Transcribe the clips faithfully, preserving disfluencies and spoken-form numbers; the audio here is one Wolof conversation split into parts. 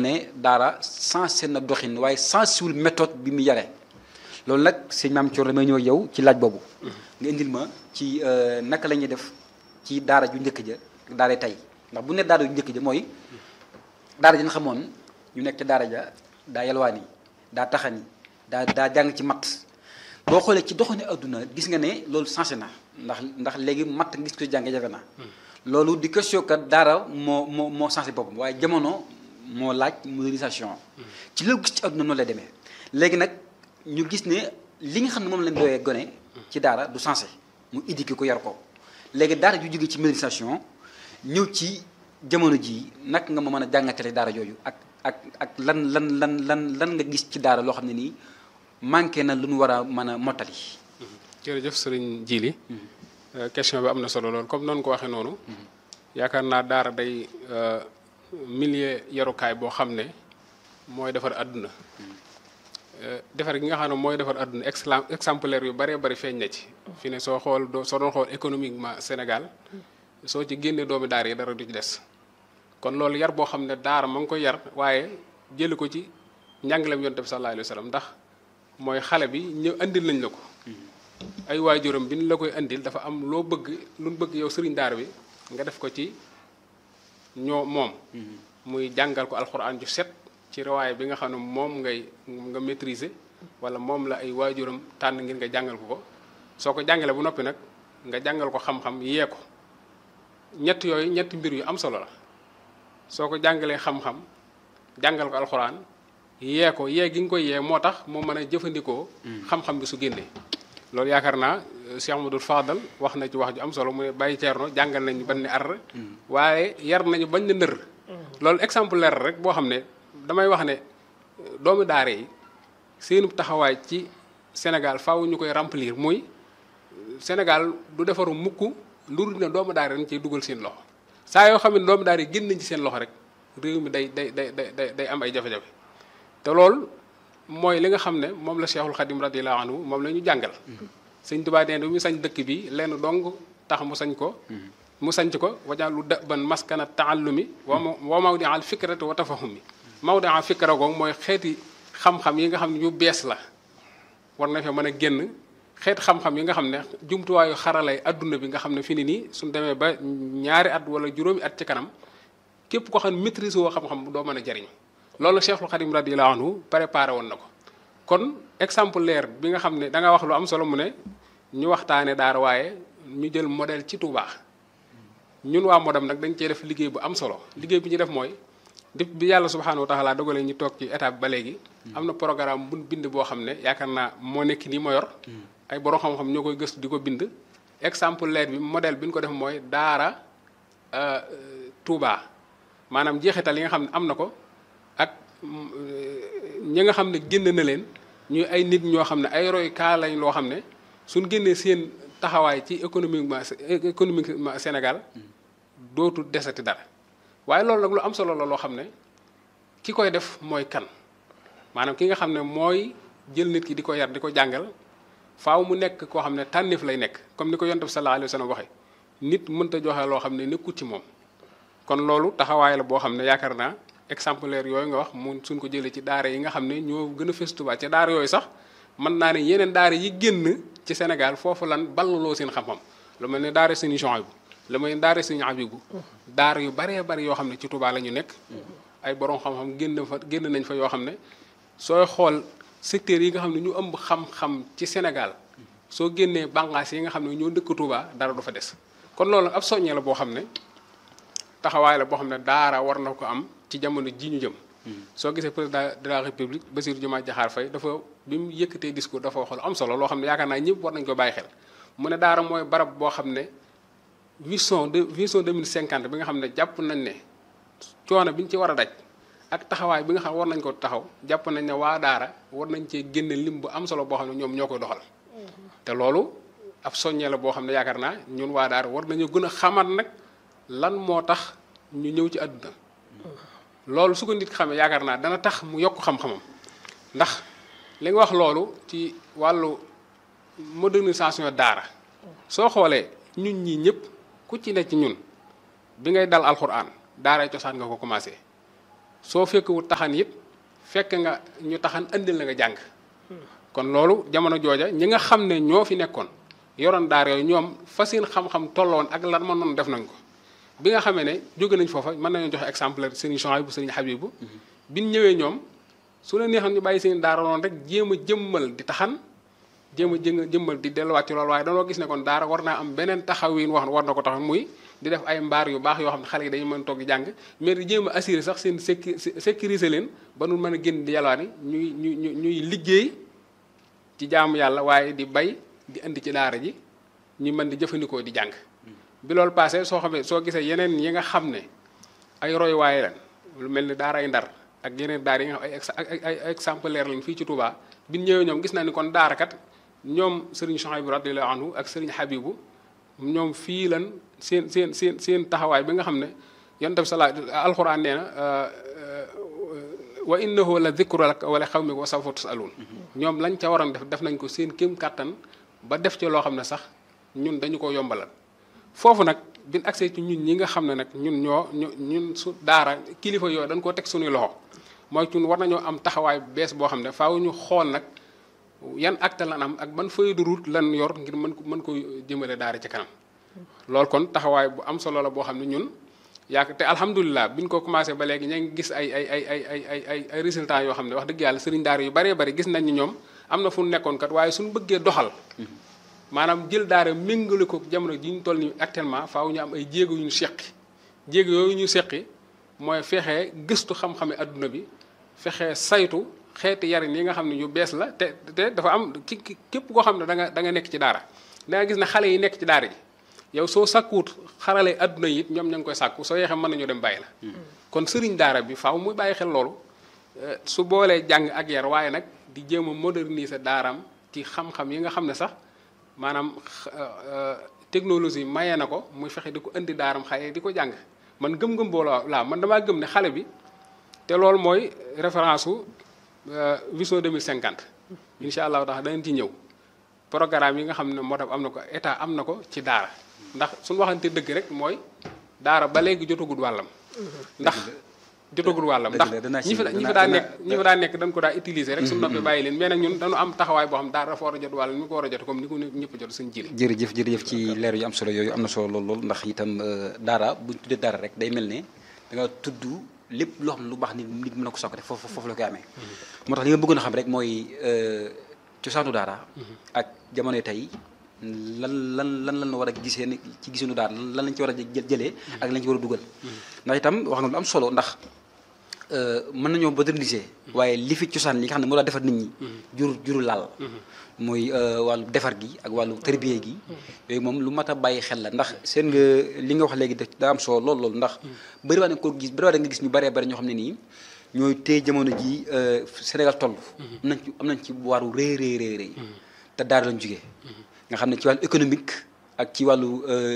ne daara sensé na doxin waaye sensiwul méthode bi mu yaree loolu nag sëñ Maam Thior damay ñëw ak yow ci laaj boobu nga indil ma ci naka la ñuy def ci daara ju njëkk ja daara tey ndax bu ne daara ju njëkk ja mooy daara ji nga xamoon ñu nekk ca daara ja daa yalwaani daa taxani daa daa jàng ci matt boo xoolee ci doxani adduna gis nga ne loolu sensé na ndax ndax léegi matt nga gis ko ci jàng jafe na loolu di question que daara moo moo moo sensé boppam waaye jamono moo laaj modernisation ci loo gis ci adduna noonu lay demee léegi nag ñu gis ne li nga xam ne moom lañ doyee gone ci daara du sensé mu éduqué ko yar ko léegi daara ju jógee ci modernisation ñëw ci jamono jii nag nga ma mën a jàngatale daara jooju ak ak ak lan lan lan lan lan nga gis ci daara loo xam ne nii manqué na lu ñu war a mën a mottali. jërëjëf sëriñ Jili question bi am na solo lool comme noonu ko waxee noonu yaakaar naa daara day milieu yarukaay boo xam ne mooy defar àdduna defar gi nga xam ne mooy defar àdduna exemplaire yu bëree bëri feeñ na ci fi ne soo xool doo soo doon xool économiquement Sénégal soo ci génnee doomi daara yi dara du ci des kon loolu yar boo xam ne daara ma ngi koy yar waaye jëli ko ci njàngaleem yonent bi sallallahu alayhi wa sallam ndax mooy xale bi ñëw andil nañ la ko ay waajuram bi ñu la koy andil dafa am loo bëgg lu ñu bëgg yow sëriñ daara bi nga def ko ci ñoo moom muy jàngal ko alxuraan ju set ci riwaay bi nga xam ne moom ngay nga maîtriser wala moom la ay waajuram tànn ngir nga jàngal ko ko soo ko jàngalee bu noppi nag nga jàngal ko xam-xam yee ko ñett yooyu ñetti mbir yu am solo la soo ko jàngalee xam-xam jàngal ko alxuraan yee ko yee gi nga koy yee moo tax moo mën a jëfandikoo xam-xam bi su génnee loolu yaakaar naa Cheikh Amadou Fadal wax na ci wax ju am solo mu ne bàyyi ceerno jàngal nañu bañ ne ar waaye yar nañu bañ ne nër loolu exemplaire rek boo xam ne damay wax ne doomu daara yi seenu taxawaay ci Sénégal faaw ñu koy remplir muy Sénégal du defaru mukk lu ne doomu daara dañ ciy dugal seen loxo saa yoo xam ne doomu daara yi génn nañ ci seen loxo rek réew mi day day day day day am ay jafe-jafe te loolu mooy li nga xam ne moom la Cheikhul Khadim radiyallahu anhu moom la ñu jàngal sëñ Tuubaa nee na mu sañ dëkk bi lenn dong tax mu sañ ko mu sañc ko wajalu dëban maskana taallumi wa mawdi al fikrati wa tafahumi mawdi al fikra goog mooy xeeti xam-xam yi nga xam ne yu bees la war na fee mën a génn xeet xam-xam yi nga xam ne jumtuwaayu xaralay adduna bi nga xam ne fi ni nii suñ demee ba ñaari at wala juróomi at ci kanam képp ko xam ne maîtrise woo xam-xam doo mën a jariñ loolu Cheikhul Khadim radiyallahu anhu préparé woon na ko kon exemplaire bi nga xam ne da nga wax lu am solo mu ne ñu waxtaane daara waaye ñu jël modèle ci Touba ñun waa Modem nag dañ cee def liggéey bu am solo liggéey bi ñu def mooy def bi yàlla subhanahu wa taala dogalee ñu toog ci étape ba léegi am na programme bu bind boo xam ne yaakaar naa moo nekk nii ma yor ay borom xam-xam ñoo koy gëstu di ko bind exemplaire bi modèle bi ñu ko def mooy daara Touba maanaam jeexital yi nga xam ne am na ko ak ñi nga xam ne génn na leen ñuy ay nit ñoo xam ne ay roy kaa lañ loo xam ne suñ génnee seen taxawaay ci économiquement économiquement Sénégal dootu desati dara waaye loolu nag lu am solo la loo xam ne ki koy def mooy kan maanaam ki nga xam ne mooy jël nit ki di ko yar di ko jàngal faaw mu nekk koo xam ne tànneef lay nekk comme ni ko yonent bi sallallahu alayhi wa sallam waxee nit mënta joxe loo xam ne nekkut ci moom kon loolu taxawaay la boo xam ne yaakaar naa exemplaire yooyu nga wax mun suñ ko jëlee ci daara yi nga xam ne ñoo gën a fës Tuubaa ci daara yooyu sax mën naa ne yeneen daara yi génn ci Sénégal foofu lan ballaloo seen xam-xam lu mel ne daara Sëriñ Souhaïbou lu mel ne daara Sëriñ Abibou daara yu baree bari yoo xam ne ci Tuubaa la ñu nekk ay borom xam-xam génn fa génn nañ fa yoo xam ne sooy xool secteurs yi nga xam ne ñu ëmb xam-xam ci Sénégal soo génnee bànqaas yi nga xam ne ñoo dëkk Tuubaa dara du fa des kon loolu ab soññee la boo xam ne taxawaay la boo xam ne daara war na ko am ci jamono ji ñu jëm soo gisee président de la république Bassirou Diomaye Diakhar Faye dafa bi mu yëkkatee discours dafa waxal am solo loo xam ne yaakaar naa ñëpp war nañ ko bàyyi xel mu ne daara mooy barab boo xam ne vision de vision deux mille cinquante bi nga xam ne jàpp nañ ne coono bi ñu ci war a daj ak taxawaay bi nga xam war nañ ko taxaw jàpp nañ ne waa daara war nañ cee génne lim bu am solo boo xam ne ñoom ñoo koy doxal te loolu ab soññee la boo xam ne yaakaar naa ñun waa daara war nañu gën a xamat nag lan moo tax ñu ñëw ci àdduna loolu su ko nit xamee yaakaar naa dana tax mu yokk xam-xamam ndax li nga wax loolu ci wàllu modernisation daara soo xoolee ñun ñii ñëpp ku ci ne ci ñun bi ngay dal alxuraan daaray cosaan nga ko commencé soo fekkewut taxan it fekk nga ñu taxan andil na nga jàng kon loolu jamono jooja ñi nga xam ne ñoo fi nekkoon yoroon daara yooyu ñoom fa seen xam-xam tolloon ak lan ma noonu def nañ ko bi nga xamee ne jóge nañ foofa mën nañoo joxe exemple sëriñ Souhaïbou Sëriñ Habibou biñ ñëwee ñoom su la neexoon ñu bàyyi seen daara noonu rek jéem a jëmmal di taxan jéem a jë jëmmal di delluwaat ci loolu waaye dañoo gis ne kon daara war naa am beneen taxawin wax war na ko tax muy di def ay mbaar yu baax yoo xam ne xale yi dañu mën toog di jàng mais di jéem a assurer sax seen sécu sécuriser leen ba nu mën a génn di yalwaani ñuy ñuy ñuy liggéey ci jaamu yàlla waaye di bay di indi ci daara ji ñu mën di jëfandikoo di jàng bi loolu passé soo xamee soo gisee yeneen yi nga xam ne ay roy waaye lan lu mel ni daara ay ndar ak yeneen daara yi nga xam ay ay ay exemplaire lañ fii ci Touba bi ñëwee ñoom gis naa ni kon daara kat ñoom Serigne Souhaïbou radiyallahu anhu ak Serigne Habibou ñoom fii lan seen seen seen seen taxawaay bi nga xam ne yonent bi sala alxuraan nee na wa innahu la dhikru laka wa li qawmika wa sawfa tusaluun ñoom lañ ca waroon def def nañ ko seen kéem kàttan ba def ci loo xam ne sax ñun dañu ko yombalal foofu nag bin accès ci ñun ñi nga xam ne nag ñun ñoo ñu ñun su daara kilifa yooyu dañ koo teg suñuy loxo mooy ñun war nañoo am taxawaay bees boo xam ne faaw ñu xool nag yan acte lan am ak ban feuille de route lan yor ngir mën ko mën ko jëmale daara ci kanam loolu kon taxawaay bu am solo la boo xam ne ñun yaa te alhamdulilah biñ ko commencé ba léegi ña ngi gis ay ay ay ay ay ay ay ay résultats yoo xam ne wax dëgg yàlla sëriñ daara yu baree bari gis nañ ni ñoom am na fu mu nekkoon kat waaye suñu bëggee doxal maanaam jël daara méngale ko jamono ji ñu toll nii actuellement faaw ñu am ay jéego yu ñu seqi jéego yooyu ñu seqi mooy fexe gëstu xam-xame adduna bi fexe saytu xeeti yarin yi nga xam ne yu bees la te te dafa am ki képp koo xam ne da nga da nga nekk ci daara da nga gis ne xale yi nekk ci daara ji yow soo sàkkuwut xarale adduna yi it ñoom ña ngi koy sàkku soo yeexee mën nañu dem bàyyi la kon sëriñ daara bi faaw muy bàyyi xel loolu su boolee jàng ak yar waaye nag di jéem a moderniser daaraam ci xam-xam yi nga xam ne sax maanaam technologie mayee na ko muy fexe di ko indi daaram xale di ko jàng man gëm-gëm booloo laa man damaa gëm ne xale bi te loolu mooy référence su vision deux mille cinquante incha allahu taala danañ ci ñëw programme yi nga xam ne moo tax am na ko état am na ko ci daara ndax suñu waxante dëgg rek mooy daara ba léegi jotagul wàllam ndax jotagul wàllam ndax ñi fi ñi fi daa nekk ñi fi daa nekk dañ ko daa utiliser rek suñu noppee bàyyi leen mais nag ñun dañu am taxawaay boo xam daara dafa war a jot wàllam ñu ko war a jot comme ni ko ñëpp jot suñu jili jërëjëf jërëjëf ci leer yu am solo yooyu am na solo lool lool ndax itam daara buñ tuddee daara rek day mel ne da nga tudd lépp loo xam ne lu baax nit nit mën na ko sokk def foofu foofu la koy amee moo tax li nga bëggoon a xam rek mooy cosaanu daara ak jamono tey lan lan lan lan la war a gisee ci gisunu daara lan lañ ci war a jëlee ak lañ ci war a dugal ndax itam wax nga lu am solo ndax mën nañoo moderniser waaye li fi cosaan li nga xam ne moo daa defar nit ñi jur juru laal mooy wàllu defar gi ak wàllu tërbiye gi yooyu moom lu mat a bàyyi xel la ndax seen nga li nga wax léegi daa am solo lool loolu ndax bëri waa ne ko gis bëri waa nga gis ñu bëree bëri ñoo xam ne nii ñooy téye jamono ji Sénégal toll am nañ ci am nañ ci waaru rëy rëy rëy rëy te daara lañ jugee nga xam ne ci wàllu économique ak ci wàllu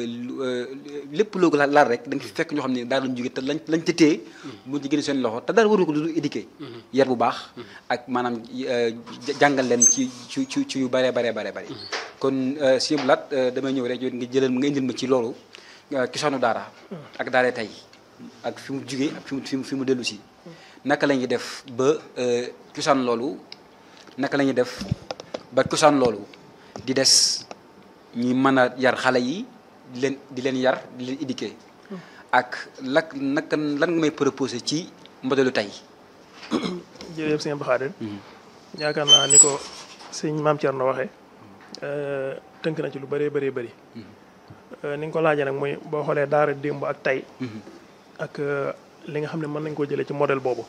lépp loogu laal rek da nga fi fekk ñoo xam ne daara lañ jógee te lañ lañ ca téye mu ci génne seen loxo te daara waru ko du éduquer yar bu baax ak maanaam jàngal leen ci ci ci ci yu bëree baree baree bëri kon si laat damay ñëw rek nga jëlal nga indil ma ci loolu cosaanu daara ak daara tey ak fi mu jugee ak fi mu fi mu fi mu dellu si naka la ñuy def ba cosaan loolu naka la ñuy def ba cosaan loolu di des ñi mën a yar xale yi di leen di leen yar di leen éduquer ak lak naka lan nga may proposé ci modèle tey. jërëjëf sëñ Abdou Khadir yaakaar naa ni ko sëñ Maam Thierno waxee tënk na ci lu bëree bëree bëri ni nga ko laajee nag mooy boo xoolee daara démb ak tey ak li nga xam ne mën nañ koo jëlee ci modèle boobu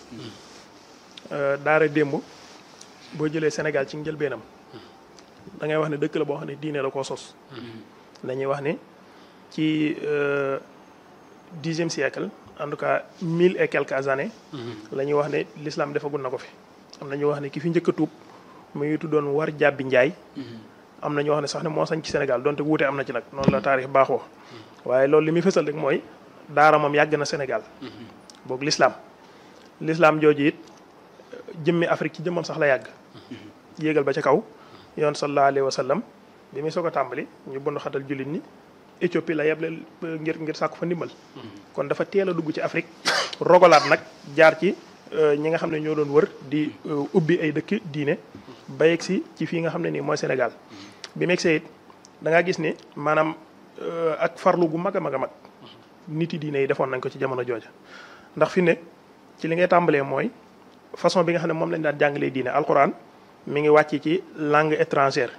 daara démb boo jëlee Sénégal ci njëlbeenam da ngay wax ne dëkk la boo xam ne diine la koo sos dañuy wax ne ci dixième siècle en tout cas mille et quelques années la ñuy wax ne l'islam defagul na ko fi am na ñu wax ne ki fi njëkk a tuub mu ngi tuddoon War Jàbbi Njaay am na ñu wax ne sax ne moo sañ ci Sénégal donte wuute am na ci nag noonu la taarix baaxoo waaye loolu li muy fësal rek mooy daara moom yàgg na Sénégal boog l'islam l'islam jooju it jëmmi Afrique ci jëmmam sax la yàgg yéegal ba ca kaw yoon sallallahu alayhi wa sallam bi muy soog a tàmbali ñu bund xatal jullit ni Éthiopie la yeble ngir ngir sàkku fa ndimbal kon dafa teel a dugg ci Afrique rogalaat nag jaar ci ñi nga xam ne ñoo doon wër di ubbi ay dëkk diine ba yegg si ci fii nga xam ne nii mooy Sénégal bi mu egsee it da ngaa gis ne maanaam ak farlu gu mag a mag a mag nit yi diine yi defoon nañ ko ci jamono jooja ndax fi ne ci li ngay tàmbalee mooy façon bi nga xam ne moom lañ daan jàngalee diine alquran mi ngi wàcc ci langue étrangère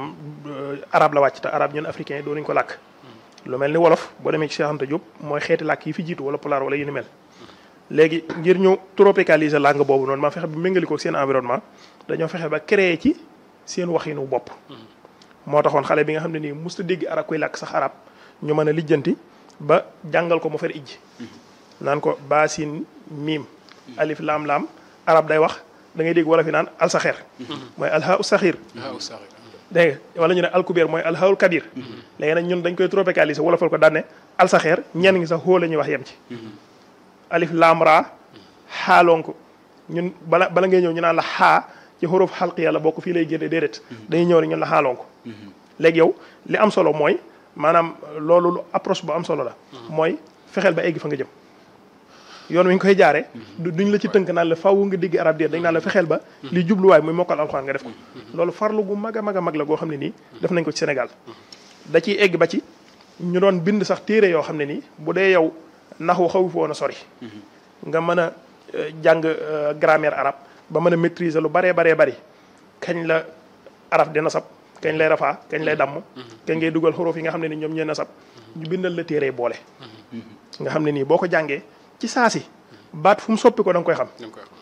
arabe la wàcc te arabe ñun africain doo nañ ko làkk lu mel ni wolof boo demee ci Cheikh Anta Diop mooy xeeti làkk yi fi jiitu wala pulaar wala yu ni mel léegi ngir ñu tropicaliser langue boobu noonu ma fexe ba méngali ko seen environnement dañoo fexe ba créer ci seen waxinu bopp moo taxoon xale bi nga xam ne nii musta dégg arab koy làkk sax arab ñu mën a lijjanti ba jàngal ko mu fer ijji naan ko baasin miim alif laam laam arab day wax da ngay dégg wala fi naan alsaxeer mooy alhaa u saxiir dégg nga wala ñu ne alkubeer mooy alhaul kabir léegi nag ñun dañ koy tropicaliser wala fal ko daan ne alsaxeer ñenn ngi sax xóo la ñuy wax yem ci alif laam raa xaalonk ñun bala bala ngay ñëw ñu naan la xaa ci xuruf xalq yàlla bokk fii lay génne déedéet dañuy ñëw rek ñun la xaalonk léegi yow li am solo mooy maanaam loolu lu approche bu am solo la mooy fexeel ba egg fa nga jëm yoon wi ñu koy jaaree duñ la ci tënk naan la faaw nga digg arab déet dañ naan la fexeel ba li jubluwaay muy mokkal alxuraan nga def ko loolu farlu gu mag a mag a mag la goo xam ne nii def nañ ko ci Sénégal da ciy egg ba ci ñu doon bind sax téere yoo xam ne nii bu dee yow naxu xaw fi woon a sori nga mën a jàng grammaire arabe ba mën a maîtriser lu baree baree bari kañ la araf di nasab kañ lay rafaa kañ lay damm kañ ngay dugal xuruf yi nga xam ne ni ñoom ñooy nasab ñu bindal la téere boole nga xam ne nii boo ko jàngee ci saasi baat fu mu soppi ko da nga koy xam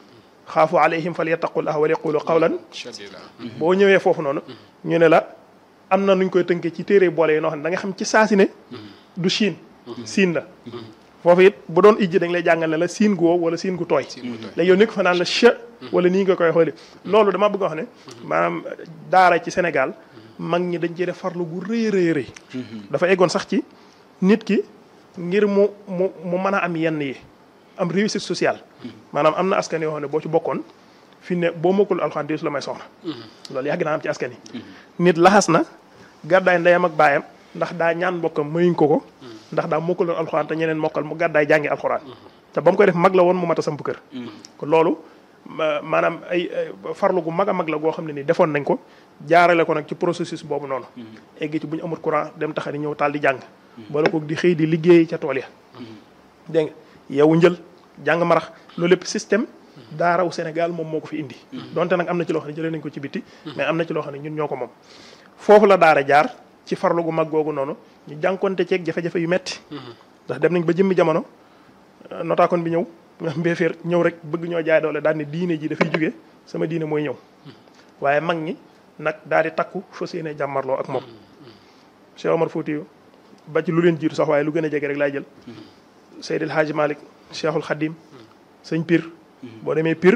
xaafu alayhim fal yattaqullah wal yaqulu qawlan boo ñëwee foofu noonu ñu ne la am na nuñ koy tënkee ci téere boole yi noo xam ne da nga xam ci saasi ne du siin siin la foofu it bu doon ijji dañ lay jàngal ne la siin gu wow wala siin gu tooy léegi yow nekk fa naan la che wala nii nga koy xooli loolu dama bëgg a wax ne maanaam daara ci Sénégal mag ñi dañ cee def farlu gu rëy rëy rëy dafa eggoon sax ci nit ki ngir mu mu mu mën a am yenn yi am réussite sociale maanaam am na askan yoo xam ne boo ci bokkoon fi ne boo mokkul alxuraan di su la may soxna loolu yàgg naa am ci askan yi nit laxas na gàddaay ndeyam ak baayam ndax daa ñaan mbokkam mayuñ ko ko ndax daa mokkaloon alxuraan te ñeneen mokkal mu gàddaay jàngi alxuraan te ba mu koy def mag la woon mu mat a samp kër kon loolu maanaam ay farlu gu mag a mag la goo xam ne ni defoon nañ ko jaarale ko nag ci processus boobu noonu egg ci bu ñu amul courant dem taxa di ñëw taal di jàng bala ko di xëy di liggéey ca tool ya dégg nga yow njël jàng marax loolu lépp système daaraw Sénégal moom moo ko fi indi donte nag am na ci loo xam ne jëlee nañ ko ci bitti mais am na ci loo xam ne ñun ñoo ko moom foofu la daara jaar ci farlu gu mag googu noonu ñu jànkonte ceeg jafe-jafe yu metti ndax dem nañ ba jëmmi jamono notaakoon bi ñëw mbéeféer ñëw rek bëgg ñoo jaay doole daal ne diine ji dafay jóge sama diine mooy ñëw waaye mag ñi nag daal di takku fas yéene jàmmarloo ak moom Cheikh Omar Foutiyou ba ci lu leen jiitu sax waaye lu gën a jege rek laay jël Seydil Hadji Malick Cheikhul Khadim sëñ Pire boo demee Pire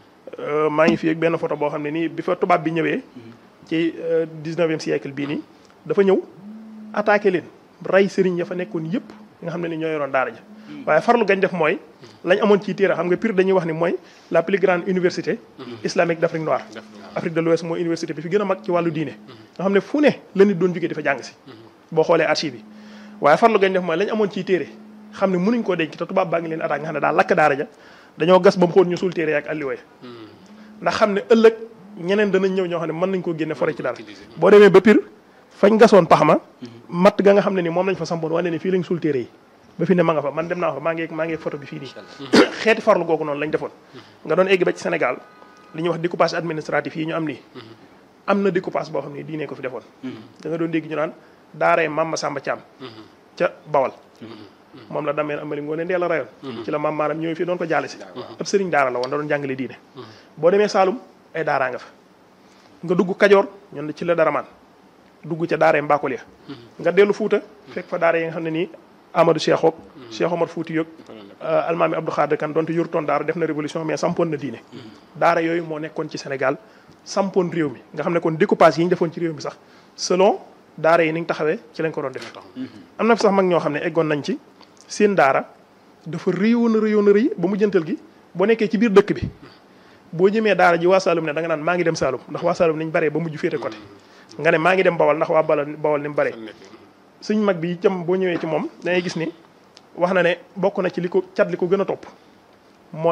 maa ngi fi ak benn photo boo xam ne nii bi fa tubaab bi ñëwee ci dix-neuvième siècle bii nii dafa ñëw attaqué leen rey sëriñ ya fa nekkoon yëpp nga xam ne ni ñoo yoroon daara ja waaye farlu gañ def mooy lañ amoon ci téere xam nga Pire dañuy wax ni mooy la plus grande université islamique d'Afrique noire Afrique de l'Ouest mooy université bi fi gën a mag ci wàllu diine nga xam ne fu ne la nit doon jógee di fa jàng si boo xoolee archive yi waaye farlu gañ def mooy lañ amoon ci téere xam ne mënuñ koo denc te tubaab baa ngi leen attaque nga xam ne daal lakk daara ja dañoo gas ba mu xóot ñu suul téere ak alliwaye ndax xam ne ëllëg ñeneen danañ ñëw ñoo xam ne mën nañ koo génne fore ci dara boo demee ba Pire fañ gasoon pax ma matt ga nga xam ne ni moom lañ fa sampoon wane ne fii lañ suul téere yi ba fi ne ma nga fa man dem naa fa maa ngi maa ngi photo bi fii nii xeeti farlu googu noonu lañ defoon nga doon egg ba ci Sénégal li ñuy wax découpage administratif yi ñu am nii am na découpage boo xam ne diine ko fi defoon da nga doon dégg ñu naan daaree Mame Massamba Thiam ca Bawal moom la dameen amali ngoone ndee la rayoon ci la maam maaram ñëw fii doon ko jaale si ab sëriñ daara la woon da doon jàngale diine boo demee Saalum ay daaraa nga fa nga dugg Kajoor ñun ci la daramaan dugg ca daaree Mbakol ya nga dellu Fuuta fekk fa daara yi nga xam ne nii Amadou Cheikh ak Cheikh Omar Fouti yog almaami Abdou Khader Kane donte yorutoon daara def na révolution mais sampoon na diine daara yooyu moo nekkoon ci Sénégal sampoon réew mi nga xam ne kon découpage yi ñu defoon ci réew mi sax selon daara yi ni ñu taxawee ci lañ ko doon def am na fi sax mag ñoo xam ne eggoon nañ ci seen daara dafa réyoon a réyoon a rëy ba mu jëntal gi boo nekkee ci biir dëkk bi boo jëmee daara ji waa Saloum ne da nga naan maa ngi dem Saloum ndax waa Saloum niñ baree ba mujj féete côté nga ne maa ngi dem Bawal ndax waa Bawal Bawal ni mu baree suñ mag bi itam boo ñëwee ci moom dangay gis ni wax na ne bokk na ci li ko cat li ko gën a topp mooy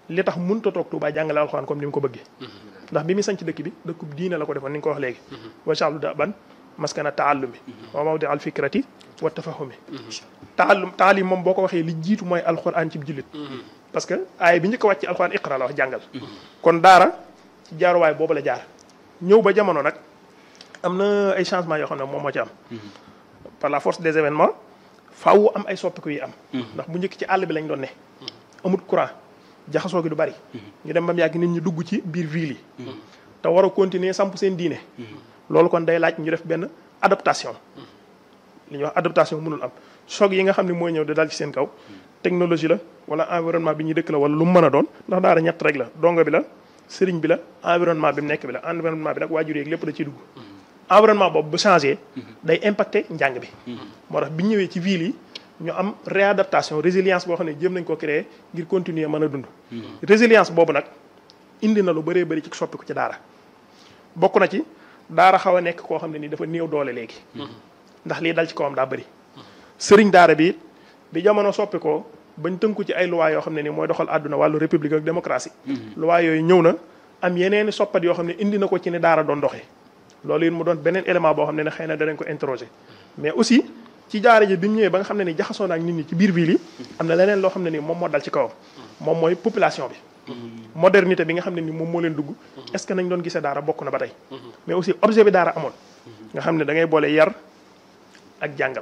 li tax mënut a toog Touba jàngale alxuraan comme ni mu ko bëggee ndax bi muy sanc dëkk bi dëkkub diine la ko defoon ni nga ko wax léegi wacaalu da ban maskana taallumi wa mawdi al fikrati wa tafahumi taallum taalim moom boo ko waxee li jiitu mooy alxuraan ci jullit parce que aaya bi njëkk a wàcc ci alxuraan iqra la wax jàngal kon daara ci jaaruwaay boobu la jaar ñëw ba jamono nag am na ay changement yoo xam ne moom moo ci am par la force des événements faaw am ay soppiku yi am ndax bu njëkk ci àll bi lañ doon ne amut courant jaxasoo gi du bari ñu dem ba mu yàgg nit ñi dugg ci biir ville yi te war a continuer samp seen diine loolu kon day laaj ñu def benn adaptation li ñuy wax adaptation mënul am choc yi nga xam ne mooy ñëw di dal ci seen kaw technologie la wala environnement bi ñuy dëkk la wala lu mu mën a doon ndax daara ñett rek la dongo bi la sëriñ bi la environnement bi mu nekk bi la environnement bi nag waajur yeeg lépp da ciy dugg environnement boobu bu changé day impacté njàng bi moo tax bi ñu ñëwee ci ville yi ñu am réadaptation résilience boo xam ne jéem nañ ko créer ngir continuer mën a dund résilience boobu nag indi na lu bëree bëri ci soppiku ci daara bokk na ci daara xaw a nekk koo xam ne nii dafa néew doole léegi ndax lii dal ci kawam daa bëri sëriñ daara bi bi jamono soppi ko bañ tënku ci ay loi yoo xam ne ni mooy doxal àdduna wàllu république ak démocratie loi yooyu ñëw na am yeneeni soppat yoo xam ne indi na ko ci ne daara doon doxee loolu it mu doon beneen élément boo xam ne ne xëy na danañ ko interroger mais aussi ci jaare ji bi mu ñëwee ba nga xam ne ni jaxasoo na ak nit ñi ci biir ville yi am na leneen loo xam ne ni moom moo dal ci kawam moom mooy population bi modernité bi nga xam ne ni moom moo leen dugg est-ce que nañ doon gisee daara bokk na ba tey mais aussi objet bi daara amoon nga xam ne da ngay boole yar ak jàngal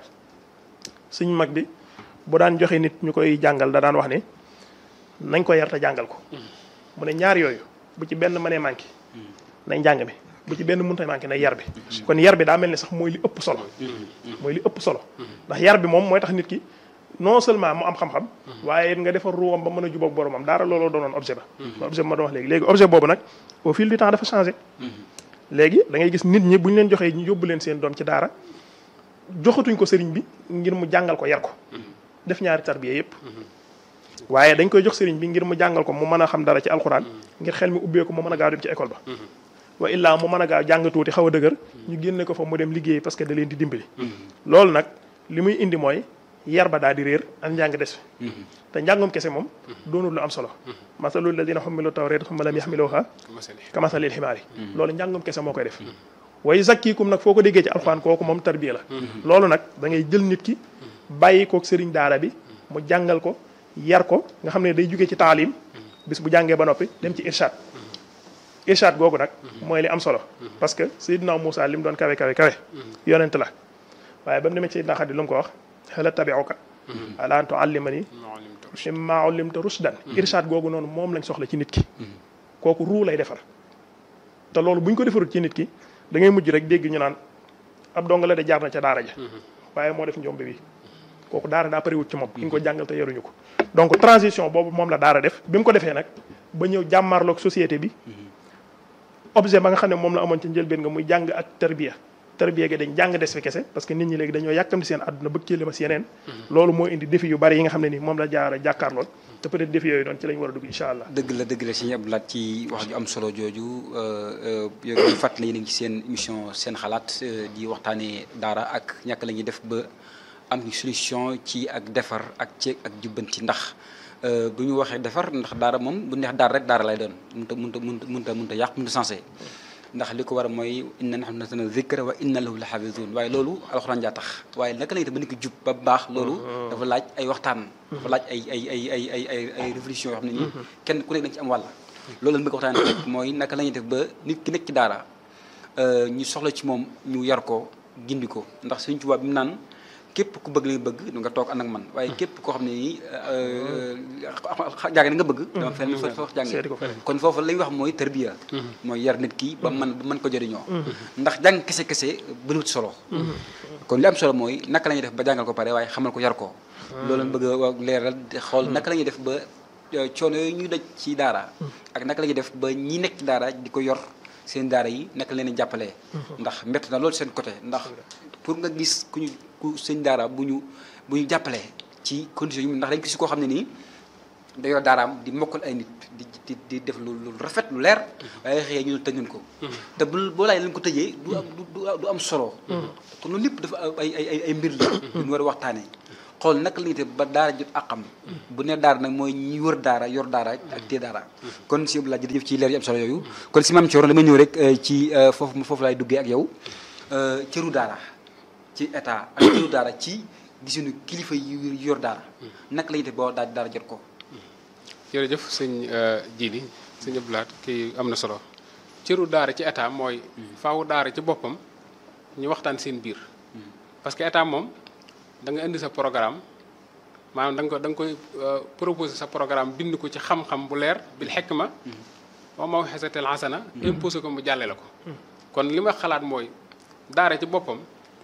suñ mag bi bu daan joxe nit ñu koy jàngal da daan wax ne nañ ko yar te jàngal ko mu ne ñaar yooyu bu ci benn mënee manqué nañ njàng mi bu ci benn mënta manqué na yar bi kon yar bi daa mel ni sax mooy li ëpp solo mooy li ëpp solo ndax yar bi moom mooy tax nit ki non seulement mu am xam-xam waaye nga defar ruwam ba mën a jubóog boromam daara looloo doonoon objet ba objet bi ma doon wax léegi léegi objet boobu nag au fil du temps dafa changé léegi da ngay gis nit ñi bu ñu leen joxee ñu yóbbu leen seen doom ci daara joxatuñ ko sëriñ bi ngir mu jàngal ko yar ko def ñaari tarbiya yëpp waaye dañ koy jox sëriñ bi ngir mu jàngal ko mu mën a xam dara ci alxuraan ngir xel mi ubbeeku mu mën a gaaw dem ci école ba wa illaa mu mën a gaaw jàng tuuti xaw a dëgër ñu génne ko fa mu dem liggéey parce que da leen di dimbali loolu nag li muy indi mooy yar ba daal di réer ak njàng des fi te njàngum kese moom doonul lu am solo masalul ladina xummilu tawreet summa lam yaxmiluha kamasalil ximaari loolu njàngum kese moo koy def way zakkikum nag foo ko déggee ci alxuraan kooku moom tarbiya la loolu nag da ngay jël nit ki bàyyi kook sëriñ daara bi mu jàngal ko yar ko nga xam ne day jugee ci taalim bis bu jàngee ba noppi dem ci irshad irshad googu nag mooy li am solo parce que Seydina Moussa li mu doon kawe kawe kawe yonent la waaye ba mu demee ci Seydina Xadi lu mu ko wax hal attabi'uka ala an tu'allimani mimma 'ullimta rushdan irshad googu noonu moom lañ soxla ci nit ki kooku ruu lay defar te loolu bu ñu ko defarul ci nit ki da ngay mujj rek dégg ñu naan ab donga la de jaar na ca daara ja waaye moo def njombe bi kooku daara daa pare wut ci moom ki nga ko jàngal te yaruñu ko donc transition boobu moom la daara def bi mu ko defee nag ba ñëw jàmmarloog société bi objet ba nga xam ne moom la amoon ci njëlbeen nga muy jàng ak tarbiya tarbiya gi dañ jàng des fi kese parce que nit ñi léegi dañoo yàkkamti seen àdduna bëgg ci limas yeneen loolu moo indi défi yu bari yi nga xam ne ni moom la jaara jàkkaarlool te peut-être défi yooyu doon ci lañ war a dugg incha allah dëgg la dëgg la Sëñ Abdou Lahad ci wax ju am solo jooju yow ñu fàttali yéen a ngi ci seen émission seen xalaat di waxtaanee daara ak ñàkk la ñuy def ba am solution ci ak defar ak ci ak jubbanti ndax bu ñu waxee defar ndax daara moom bu neex daara rek daara lay doon mënta mënta mënta mënta mënta yàq mënta sensé ndax li ko war a mooy inna nahnu nazzalna dhikra wa inna lahu la hafizun waaye loolu alxuraan jaa tax waaye naka lañu def ba ni ko jub ba baax loolu dafa laaj ay waxtaan dafa laaj ay ay ay ay ay ay ay réflexion yoo xam ne nii kenn ku nekk dañ ci am wàll loolu lañ bëgg waxtaan rek mooy naka la ñuy def ba nit ki nekk ci daara ñu soxla ci moom ñu yar ko gindi ko ndax Sëñ Tuubaa bi mu naan képp ku bëgg li nga bëgg du nga toog ànd ak man waaye képp koo xam ne nii jàng na nga bëgg dama fenn fa wax jàng kon foofu la ñuy wax mooy tarbiya mooy yar nit ki ba man ba mën ko jëriñoo ndax jàng kese kese bëriwut solo kon li am solo mooy naka la ñuy def ba jàngal ko pare waaye xamal ko yar ko loolu lañ bëgg a leeral xool naka la ñuy def ba coono yooyu ñuy daj ci daara ak naka la ñuy def ba ñi nekk ci daara di ko yor seen daara yi naka leen jàppalee ndax mbett na loolu seen côté ndax pour nga gis ku ñu ku sëñ daara bu ñu bu ñu jàppalee ci condition yi ndax dañ gis koo xam ne nii da yor daaraam di mokkal ay nit di di di def lu lu rafet lu leer waaye xëyee ñu tëj nañ ko te bu boo laay lañ ko tëjee du am du am solo kon loolu lépp dafa ay ay ay mbir la ñu war a waxtaanee xool naka la ñuy def ba daara jot ak xam bu ne daara nag mooy ñi wër daara yor daara ak téye daara kon si Abdoulaye jërëjëf ci leer yu am solo yooyu kon si Mame Thioro damay ñëw rek ci foofu foofu laay duggee ak yow cëru daara ci état ak cëru daara ci gisunu kilifa yi yor daara naka la ñuy def ba daal daara jot ko. jërëjëf sëñ Djily sëñ Abdoulaye kii am na solo cëru daara ci état mooy faawu daara ci boppam ñu waxtaan seen biir parce que état moom da nga indi sa programme maanaam da nga ko da nga koy proposer sa programme bind ko ci xam-xam bu leer bil hikma wa maw'izatil hasana imposé ko mu jàlle la ko kon li ma xalaat mooy daara ci boppam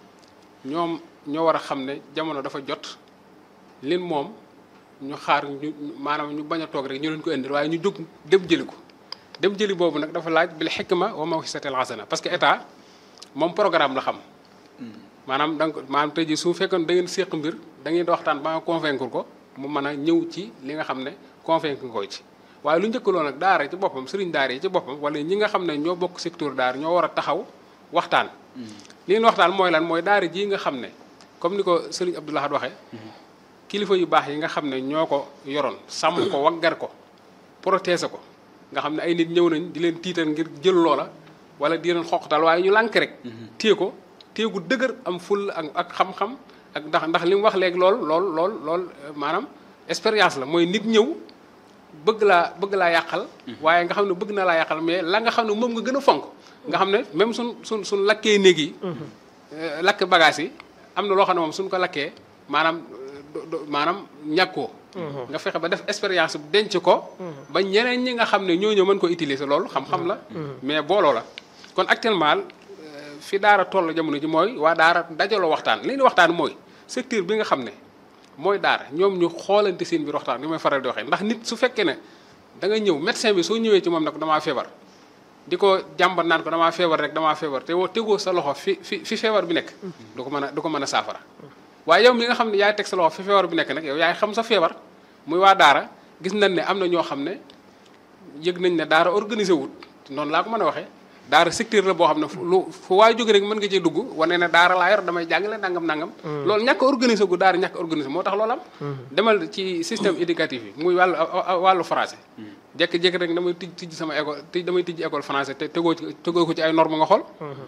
ñoom ñoo war a xam ne jamono dafa jot lin moom ñu xaar ñu maanaam ñu bañ a toog rek ñu leen ko indil waaye ñu jóg dem jëli ko dem jëli boobu nag dafa laaj bil hikma wa maw'izatil hasana parce que état moom programme la xam maanaam donc maanaam tey jii su fekkoon da ngeen séq mbir da ngeen di waxtaan ba nga convaincre ko mu mën a ñëw ci li nga xam ne convaincre ko ci waaye lu njëkkaloo nag daara ci boppam sëriñ daara yi ci boppam wala ñi nga xam ne ñoo bokk secteur daara ñoo war a taxaw waxtaan li ngeen waxtaan mooy lan mooy daara jii nga xam ne comme ni ko sëriñ Abdou Lahad waxee kilifa yu baax yi nga xam ne ñoo ko yoroon sàmm ko waggar ko protéger ko nga xam ne ay nit ñëw nañ di leen tiital ngir jël loola wala di leen xoqatal waaye ñu lànk rek téye ko téegu dëgër am ful ak ak xam-xam ak ndax ndax li mu wax léegi lool lool lool lool maanaam expérience la mooy nit ñëw bëgg laa bëgg laa yàqal waaye nga xam ne bëgg na laa yàqal mais la nga xam ne moom nga gën a fonk nga xam ne même suñ suñ suñ lakkee néeg yi lakk bagage yi am na loo xam ne moom suñ ko lakkee maanaam maanaam ñàkkoo nga fexe ba def expérience bu denc ko ba ñeneen ñi nga xam ne ñoo ñëw mën ko utiliser loolu xam-xam la mais booloo la kon actuellement fi daara toll jamono ji mooy waa daara dajaloo waxtaan li ñu waxtaan mooy secteur bi nga xam ne mooy daara ñoom ñu xoolante seen biir waxtaan ni may faral di waxee ndax nit su fekkee ne da nga ñëw médecin bi soo ñëwee ci moom nag damaa feebar di ko jàmbat naan ko damaa feebar rek damaa feebar te woo tegoo sa loxo fi fi fi feebar bi nekk du ko mën a du ko mën a saafara waaye yow mi nga xam ne yaay teg sa loxo fi feebar bi nekk nag yow yaay xam sa feebar muy waa daara gis nañ ne am na ñoo xam ne yëg nañ ne daara organisé wut noonu laa ko mën a waxee daara secteur la boo xam ne fu lu fu waay jóge rek mën nga cee dugg wane ne daara laa yor damay jàngale nangam nangam loolu ñàkk organisé gu daara ñàkk organisé moo tax loolu am demal ci système éducatif yi muy wàllu wàllu français jékki-jékki rek damay tijj tijj sama école tij damay tijj école français te tegoo ci tegoo ko ci ay normes nga xool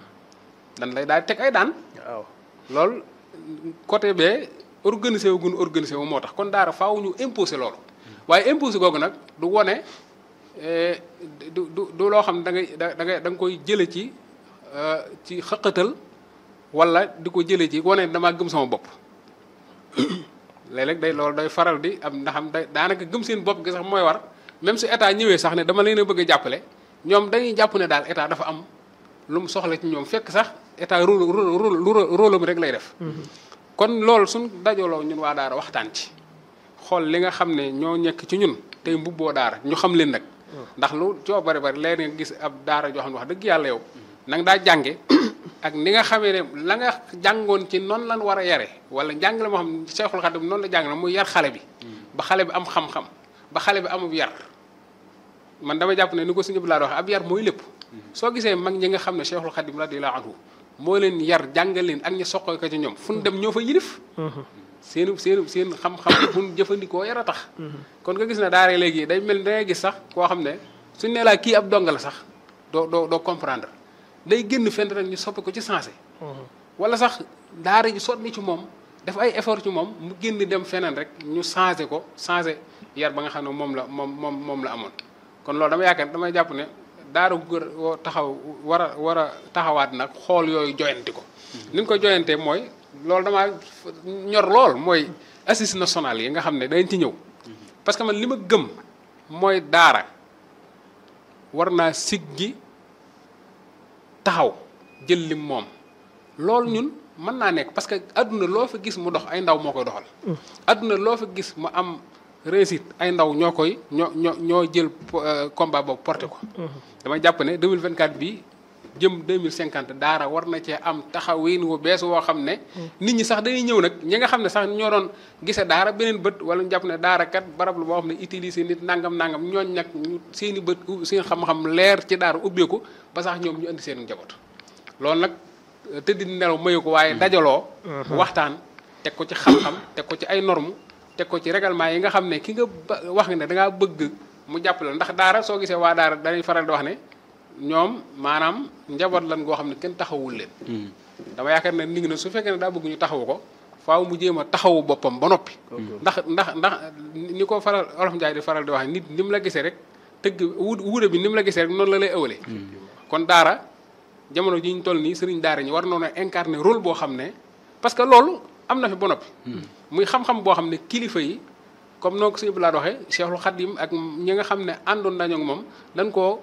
dan lay daal teg ay daan waaw loolu côté bee organisé wu gun organisé wu moo tax kon daara faaw ñu imposé loolu waaye imposé googu nag du wone du du du loo xam ne da ngay da ngay da nga koy jële ci ci xëqatal wala di ko jële ci wane damaa gëm sama bopp léeg-léeg day loolu day faral di am ndax am day daanaka gëm seen bopp gi sax mooy war même su état ñëwee sax ne dama leen a bëgg a jàppale ñoom dañuy jàpp ne daal état dafa am lu mu soxla ci ñoom fekk sax état rôle rôle rôle am rek lay def kon loolu suñ dajaloo ñun waa daara waxtaan ci xool li nga xam ne ñoo nekk ci ñun tey mbubboo daara ñu xam leen nag ndax lu coo bari bari léegi nga gis ab daara joo xam ne wax dëgg yàlla yow na nga daa jànge ak ni nga xamee ne la nga jàngoon ci noonu lan war a yare wala njàng la moo xam ne Seexul Xadiim noonu la jàng la muy yar xale bi ba xale bi am xam-xam ba xale bi amub yar man dama jàpp ne ni ko suñu bi laa waxee ab yar mooy lépp soo gisee mag ñi nga xam ne Seexul Xadiim radiyallaahu anhu moo leen yar jàngal leen ak ñi soqal ko ci ñoom fu ñu dem ñoo fa yilif seen seen seen xam-xam buñ jëfandikoo yar a tax kon nga gis ne daara léegi day mel dangay gis sax koo xam ne suñ nee laa kii ab donga la sax doo doo doo comprendre day génn fenn rek ñu soppi ko ci sensé wala sax daara ji sonni ci moom def ay effort ci moom mu génn dem feneen rek ñu changé ko changé yar ba nga xam ne moom la moom moom moom la amoon kon loolu dama yaakaar damay jàpp ne daara gër woo taxaw war a war a taxawaat nag xool yooyu joyanti ko ni ñu ko joyantee mooy loolu damaa ñor lool mooy assises nationales yi nga xam ne dañ ci ñëw parce que man li ma gëm mooy daara war naa siggi taxaw jël lim moom loolu ñun mën naa nekk parce que adduna loo fa gis mu dox ay ndaw moo koy doxal adduna loo fa gis mu am réussite ay ndaw ñoo koy ñoo ñoo ñoo jël combat boobu porté ko dama jàpp ne deux mille vingt-quatre bi jëm deux mille cinquante daara war na cee am taxawin wu bees woo xam ne nit ñi sax dañuy ñëw nag ñi nga xam ne sax ñoo doon gise daara beneen bët wala ñu jàpp ne daara kat barab la boo xam ne utiliser nit nangam nangam ñooñ nag ñu seen i bët seen xam-xam leer ci daara ubbeeku ba sax ñoom ñu indi seen njaboot loolu nag tëddi nelaw mayu ko waaye dajaloo waxtaan teg ko ci xam-xam teg ko ci ay normes teg ko ci règlement yi nga xam ne ki nga wax ne da ngaa bëgg mu jàppale ndax daara soo gisee waa daara dañuy faral di wax ne ñoom maanaam njaboot lan goo xam ne kenn taxawul leen. dama yaakaar ne nit ñi ne su fekkee ne daa bëgg ñu taxawu ko faaw mu jéem a taxawu boppam ba noppi. ndax ndax ndax ni ko faral Olof Njaay di faral di wax nit ni mu la gisee rek tëgg wu wuude bi ni mu la gisee rek noonu la lay ëwalee. kon daara jamono ji ñu toll nii sëriñ daara ñi war noonu a incarner rôle boo xam ne parce que loolu am na fi ba noppi. muy xam-xam boo xam ne kilifa yi comme noo ko sëñ bi laa waxee Cheikhul Khadim ak ñi nga xam ne àndoon nañu ak moom dañ koo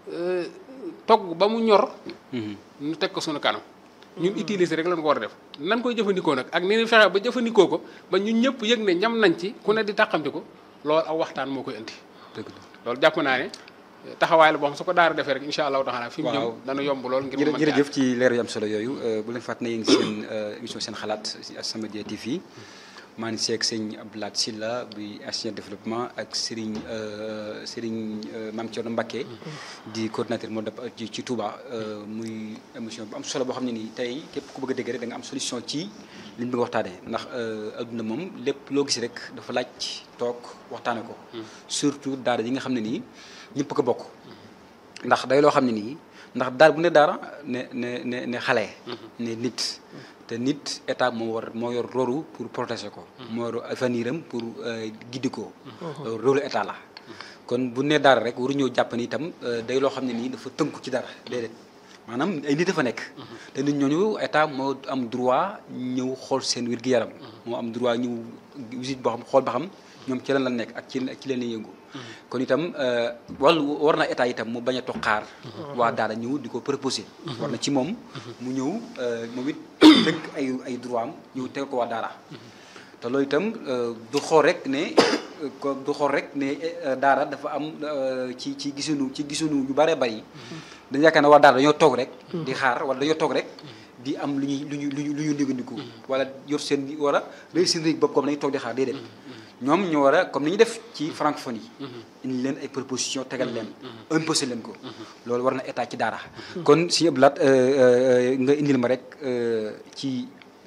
togg ba mu ñor. ñu teg ko suñu kanam. ñun utiliser rek lañ ko war a def nan koy jëfandikoo nag ak ni ñu fexe ba jëfandikoo ko ba ñun ñëpp yëg ne ñam nañ ci ku ne di tàqamti ko loolu aw waxtaan moo koy indi. loolu jàpp naa ne taxawaay la boo xam su ko daara defee rek incha allahu taala fi mu jëm dana yomb lool. ngir mu mën jërëjëf ci leer yu am solo yooyu bu leen fàtte ne yéen seen émission seen xalaat si As-Samadiyya T V maa ngi seeg sëñ Abdoulaye Sylla buy ingénieur développement ak Serigne Serigne Mame Thierno Mbacké di coordinateur moo dap ci ci Touba muy émission bu am solo boo xam ne nii tey képp ku bëgg a dégg rek da nga am solution ci liñ bëgg a waxtaanee ndax adduna moom lépp loo gis rek dafa laaj toog waxtaane ko surtout daara yi nga xam ne nii ñëpp ko bokk ndax day loo xam ne nii ndax daara bu ne daara ne ne ne ne xale ne nit te nit état moo war moo yor rôle pour protéger ko. moo yor avenir am pour giddi ko. rôle état la. kon bu ne dara rek waruñoo jàpp ni itam day loo xam ne nii dafa tënku ci dara déedéet maanaam ay nit dafa nekk. te nit ñooñu état moo am droit ñëw xool seen wér-gu-yaram. moo am droit ñëw visite boo xam xool ba xam ñoom ci lan la nekk ak ci ci leen yëngu. kon itam wàllu war na état itam mu bañ a toog xaar. waa daara ñëw di ko proposé. war na ci moom mu ñëw moom it dëkk ay ay droit am ñëw teg ko waa daara. te loolu itam du xool rek ne du xool rek ne daara dafa am ci ci gisunu ci gisunu yu bëree bëri. dañu yaakaar ne waa daara dañoo toog rek. di xaar wala dañoo toog rek. di am lu ñuy lu ñuy lu ñuy lu ñuy négandiku. wala yor seen war a réy seen réeg bopp comme dañuy toog di xaar déedéet. ñoom ñu war a comme ni ñu def ci francophonie yi. indi leen ay proposition tegal leen. imposé leen ko. loolu war na état ci daara. kon si ëpp laat nga indil ma rek ci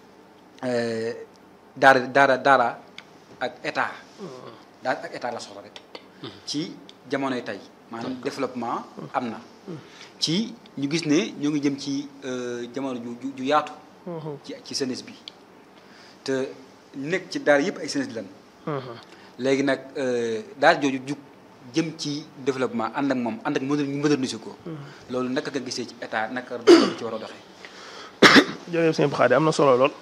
daara daara daara ak état. daara ak état la soxla rek. ci jamonoy tey maanaam développement am na. ci ñu gis ne ñoo ngi jëm ci jamono ju ju yaatu. ci ci jeunesse bi te nekk ci daara yëpp ay jeunesse lan. léegi nag daara jooju jug jëm ci développement ànd ak moom ànd ak moderniser ko. loolu naka nga gisee ci état naka ci war a doxee. jërëjëf sëñ Xaadi am na solo lool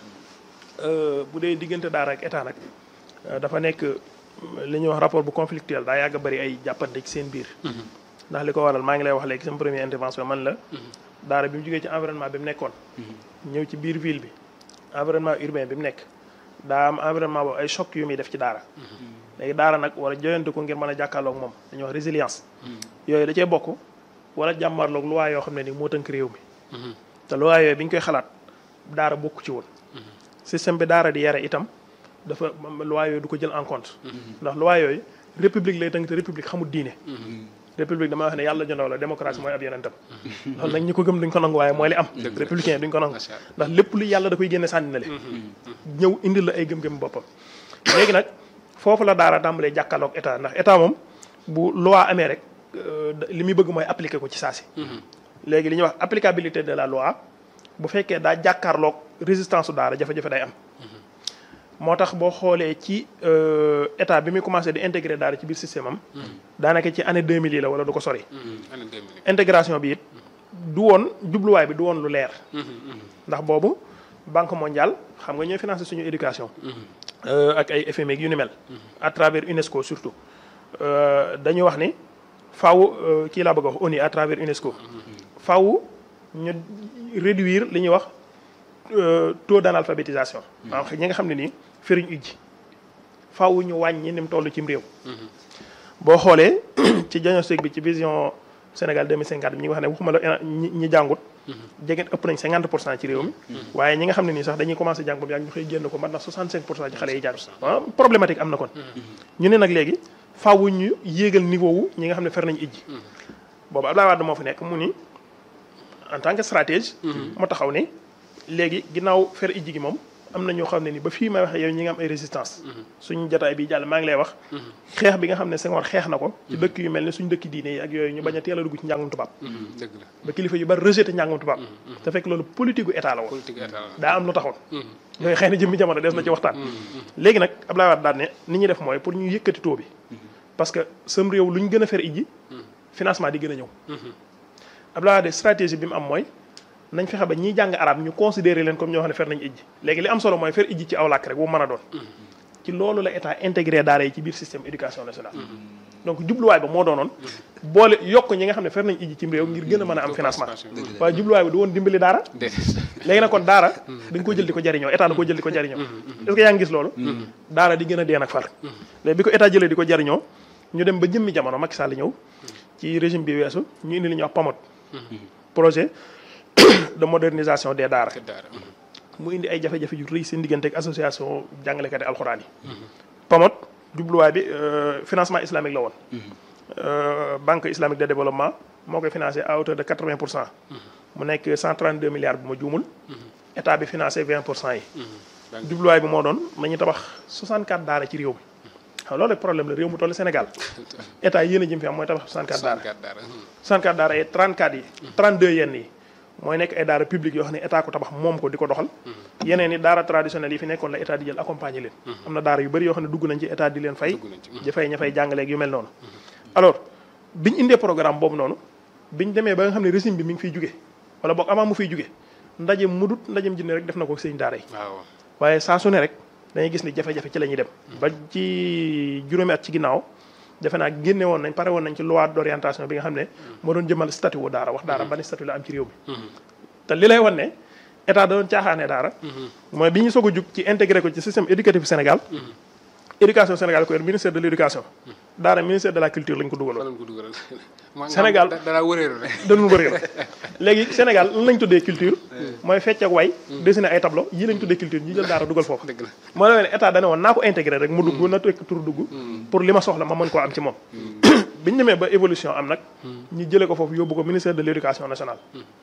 bu dee diggante daara ak état nag dafa nekk li ñuy wax rapport bu conflictuel daa yàgg a bëri ay jàppante ci seen biir. ndax li ko waral maa ngi lay wax léegi sama première intervention man la. daara bi mu jógee ci environnement bi mu nekkoon. ñëw ci biir ville bi environnement urbain bi mu nekk. daa am environnement boobu ay choc yu muy def ci daara. léegi daara nag war a joyante ko ngir mën a jàkkaarloog moom dañuy wax résilience. yooyu da cee bokk wala jàmmarloog loi yoo xam ne ni moo tënk réew mi. te loi yooyu bi ñu koy xalaat daara bokk ci woon. système bi daara di yare itam dafa loi yooyu du ko jël en compte. ndax loi yooyu république lay tënk te république xamul diine. république dama wax ne yàlla jondaw la démocratie mooy ab yonentam. loolu nag ñi ko gëm duñ ko nangu waaye mooy li am. républicain duñ ko nangu ndax lépp lu yàlla da koy génne sànni na le ñëw indi la ay gëm-gëm boppam. léegi nag foofu la daara tàmbalee jàkkaarloog état ndax état moom bu loi amee rek li muy bëgg mooy appliquer ko ci saa si. léegi li ñuy wax applicabilité de la loi bu fekkee daa jàkkaarloog résistance su daara jafe-jafe day am. moo tax boo xoolee ci état bi muy commencé di intégrer daara ci biir système am. daanaka ci année deux mille yi la wala du ko sori. année deux mille intégration bi it du woon jubluwaay bi du woon lu leer. ndax boobu banque mondiale xam nga ñooy financé suñu éducation. ak ay F M I yu ni mel. à travers UNESCO surtout dañuy wax ni faaw kii laa bëgg a wax ONU à travers UNESCO. faaw ñu réduire li ñuy wax taux d'analphabétisation. maanaam ñi nga xam ne nii firiñ ujji faaw ñu wàññi ni mu toll cim réew. boo xoolee ci diagnostic bi ci vision Sénégal deux mille cinquante bi ñi nga xam ne waxuma la ñi ñi jàngut. jege ëpp nañ cinquante pour cent ci réew mi. waaye ñi nga xam ne nii sax dañuy commencé jàng ba mu yàgg ñu xëy génn ko mat na soixante cinq pour cent ci xale yi jàng. waaw problématique am na kon. ñu ne nag léegi faaw ñu yéegal niveau wu ñi nga xam ne fer nañ ijji. boobu Abdoulaye Wade moo fi nekk mu ni en tant que stratège. mu taxaw ne léegi ginnaaw fer ijji gi moom am na ñoo xam ne ni ba fii may wax yow ñi nga am ay résistance suñu jotaay bi jàll maa ngi lay wax xeex bi nga xam ne Senghor xeex na ko ci dëkk yu mel ne suñu dëkk diine yi ak yooyu ñu bañ a teel a dugg ci njàngum tubaab dëgg la ba kilifa yu bari rejeté njàngum tubaab te fekk loolu politique gu état la woon politique état la daa am lu taxoon yooyu xëy na jëmmi jamono des na ci waxtaan léegi nag Abdoulaye Wade daan ne ni ñuy def mooy pour ñu yëkkati taux bi parce que sam réew lu ñu gën a fer ijji financement di gën a ñëw Abdoulaye Wade stratégie bi mu am mooy nañ fexe ba ñiy jàng arab ñu considéré leen comme ñoo xam ne fer nañ ijji léegi li am solo mooy fer ijji ci aw làkk rek bu mën a doon ci loolu la état intégré daara yi ci biir système éducation nationale donc jubluwaay ba moo doonoon boole yokk ñi nga xam ne fer nañ ijji ci réew ngir gën a mën a am financement waaye jubluwaay ba du woon dimbali daara léegi nag kon daara dañ ko jël di ko jariñoo état da ko jël di ko jariñoo est-ce que yaa ngi gis loolu daara di gën a dee nag far léegi bi ko état jëlee di ko jariñoo ñu dem ba jëmmi jamono Macky Sall ñëw ci régime bi weesu ñu indi li ñuy wax PAMOD projet de modernisation des daara mu indi ay jafe-jafe yu rëy seen diggante ak association jàngalekati alxuraan yi PAMOD jubluwaay bi financement islamique la woon banque islamique de développement moo koy financé à hauteur de quatre-vingts pour cent mu nekk cent trente-deux milliards bu ma juumul état bi financé vingt pour cent yi jubluwaay bi moo doon nañu tabax soixante-quatre daara ci réew mi waaw loolu problème la réew mu toll Sénégal état yéen a jëm fi am mooy tabax soixante-quatre daara soixante-quatre daara yi trente-quatre yi trente-deux yenn yi mooy nekk ay daara publique yoo xam ne état ko tabax moom ko di ko doxal yeneen ni daara traditionnel yi fi nekkoon la état di jël accompagner leen am na daara yu bëri yoo xam ne dugg nañ ci état di leen fay di fay ña fay jàngaleeg yu mel noonu alors biñu indee programme boobu noonu biñ demee ba nga xam ne régime bi mi ngi fiy jóge wala boog avant mu fiy jóge ndaje mudut ndajem jinne rek def na ko sëñ daara yi waaye saa su ne rek dañuy gis ni jafe-jafe ci la ñuy dem ba ci juróomi at ci ginnaaw defe naa génne woon nañ pare woon nañ ci loi d'orientation bi nga xam ne moo doon jëmal statut wu daara wax daara ban statut la am ci réew mi te li lay wan ne état da doon caaxaane daara mooy bi ñu soog a jug ci intégré ko ci système éducatif Sénégal éducation Sénégal ko yor ministère de l'éducation daara ministère de la culture lañ ko dugaloon Sénégal dara wëreeru rek dañu wëreeru léegi Sénégal lan lañ tuddee culture mooy fecc ak way dessiné ay tableau yii lañ tuddee culture ñu jël daara dugal foofu moo la ne état dane woon naa ko intégré rek mu dugg na tekk tur dugg pour li ma soxla ma mën koo am ci moom biñu demee ba évolution am nag ñu jëlee ko foofu yóbbu ko ministère de l'éducation nationale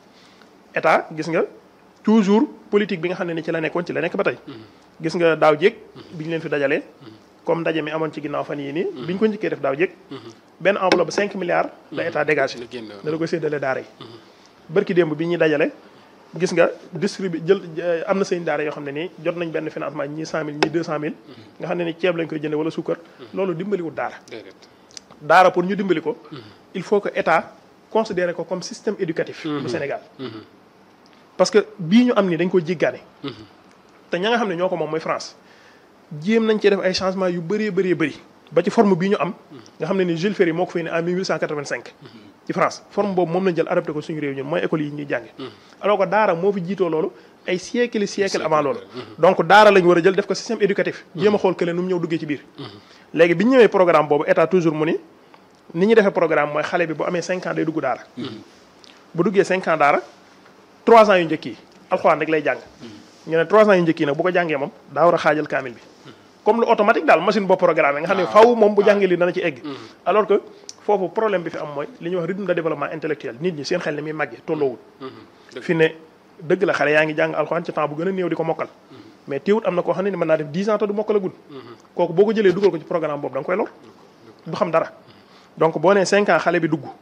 état gis nga toujours politique bi nga xam ne ni ci la nekkoon ci la nekk ba tey gis nga daaw jéeg bi ñu leen fi dajalee comme ndaje mi amoon ci ginnaaw fan yii nii bi ñu ko njëkkee def daaw jéeg benn enveloppe cinq milliards la état dégagé da la ko séddale daara yi bërki démb bi ñuy dajale gis nga distribué jël am na seen daara yoo xam ne nii jot nañ benn financement ñii cent mille ñii deux cent mille nga xam ne ni ceeb lañ koy jënde wala suukar loolu dimbaliwul daara daara pour ñu dimbali ko il faut que état considéré ko comme système éducatif bu Sénégal parce que bii ñu am ni dañ ko jéggaane te ña nga xam ne ñoo ko moom mooy France jéem nañ ci def ay changements yu bëree bëree bëri ba ci forme bii ñu am nga xam ne ni Jules Ferry moo ko fay ne en mille huit cent quatre-vingt-cinq ci France forme boobu moom lañ jël adapté ko suñu réew ñun mooy école yi ñuy jànge alors que daara moo fi jiitoo loolu ay siècle siècle avant loolu donc daara lañ war a jël def ko système éducatif jéem a xool kële nu mu ñëw duggee ci biir léegi bi ñu ñëwee programme boobu état toujours mu ni ni ñu defee programme mooy xale bi bu amee cinq ans day dugg daara bu duggee cinq ans daara trois ans yu njëkk yi alxuraan rek lay jàng ñu ne trois ans yu njëkk yi nag bu ko jàngee moom daa war a xaajal kaamil bi comme lu automatique daal machine boo programmé nga xam ne faw moom bu jàngee li dana ci egg alors que foofu problème bi fi am mooy li ñuy wax rythme de développement intellectuel nit ñi seen xel ni muy màggee tolloowul fi ne dëgg la xale yaa ngi jàng alxuraan ci temps bu gën a néew di ko mokkal mais teewut am na koo xam ne ni mën naa def dix ans te du mokkal a gudd kooku boo ko jëlee dugal ko ci programme boobu da nga koy lor du xam dara donc boo nee cinq ans xale bi dugg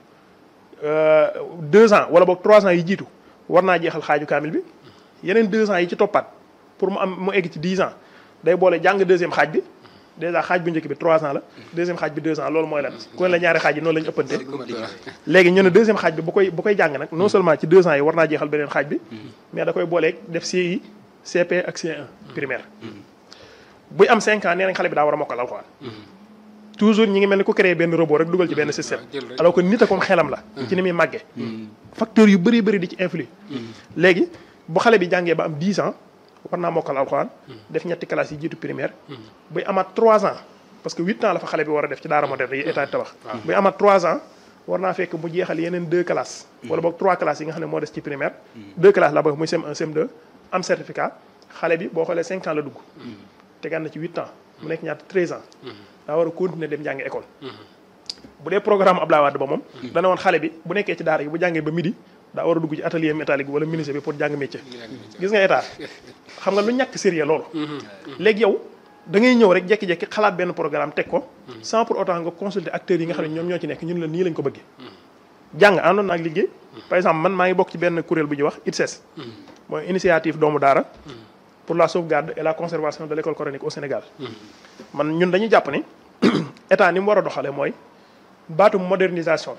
deux ans wala boog trois ans yi jiitu war naa jeexal xaaju kaamil bi yeneen deux ans yi ci toppaat pour mu am mu egg ci dix ans day boole jàng deuxième xaaj bi déjà xaaj bu njëkk bi trois ans la deuxième xaaj bi deux ans loolu mooy lan ku ne la ñaari xaaj yi noonu la ñu ëppante léegi ñu ne deuxième xaaj bi bu koy bu koy jàng nag non seulement ci deux ans yi war naa jeexal beneen xaaj bi mais da koy booleeg def C I C P ak C un primaire buy am cinq ans nee nañ xale bi daa war a mokkal alxuraan toujours ñi ngi mel ni ku créé benn robot rek dugal ci benn système alors que nit a comme xelam la ci ni muy màggee facteurs yu bëri bëri di ci influer léegi bu xale bi jàngee ba am dix ans war naa mokkal alxuraan def ñetti classes yi jiitu primaire buy amaat trois ans parce que huit ans la fa xale bi war a def ci daara moderne yi état tabax buy amaat trois ans war naa fekk mu jeexal yeneen deux classes wala boog trois classes yi nga xam ne moo des ci primaire deux classes la ba muy C M un C M deux am certificat xale bi boo xoolee cinq ans la dugg tegaan na ci huit ans mu nekk ñaata treize ans daa war a continuer dem jàngi école bu dee programme Abdoulaye Wade ba moom dana woon xale bi bu nekkee ci daara yi bu jàngee ba midi daa war a dugg ci atelier métallique wala menuisier bi pour jàng métier. gis nga état xam nga lu ñàkk sérieux loolu. léegi yow da ngay ñëw rek jekki-jekki xalaat benn programme teg ko. sans pour autant nga consulter acteurs yi nga xam ne ñoom ñoo ci nekk ñun la nii lañ ko bëggee. jàng àndoon naa ak liggéey. par exemple man maa ngi bokk ci benn kuréel bu ñuy wax I T S E S. mooy initiative doomu daara. pour la sauvegarde et la conservation de l'école coranique au Sénégal. man ñun dañuy jàpp ni état ni mu war a doxalee mooy baatu modernisation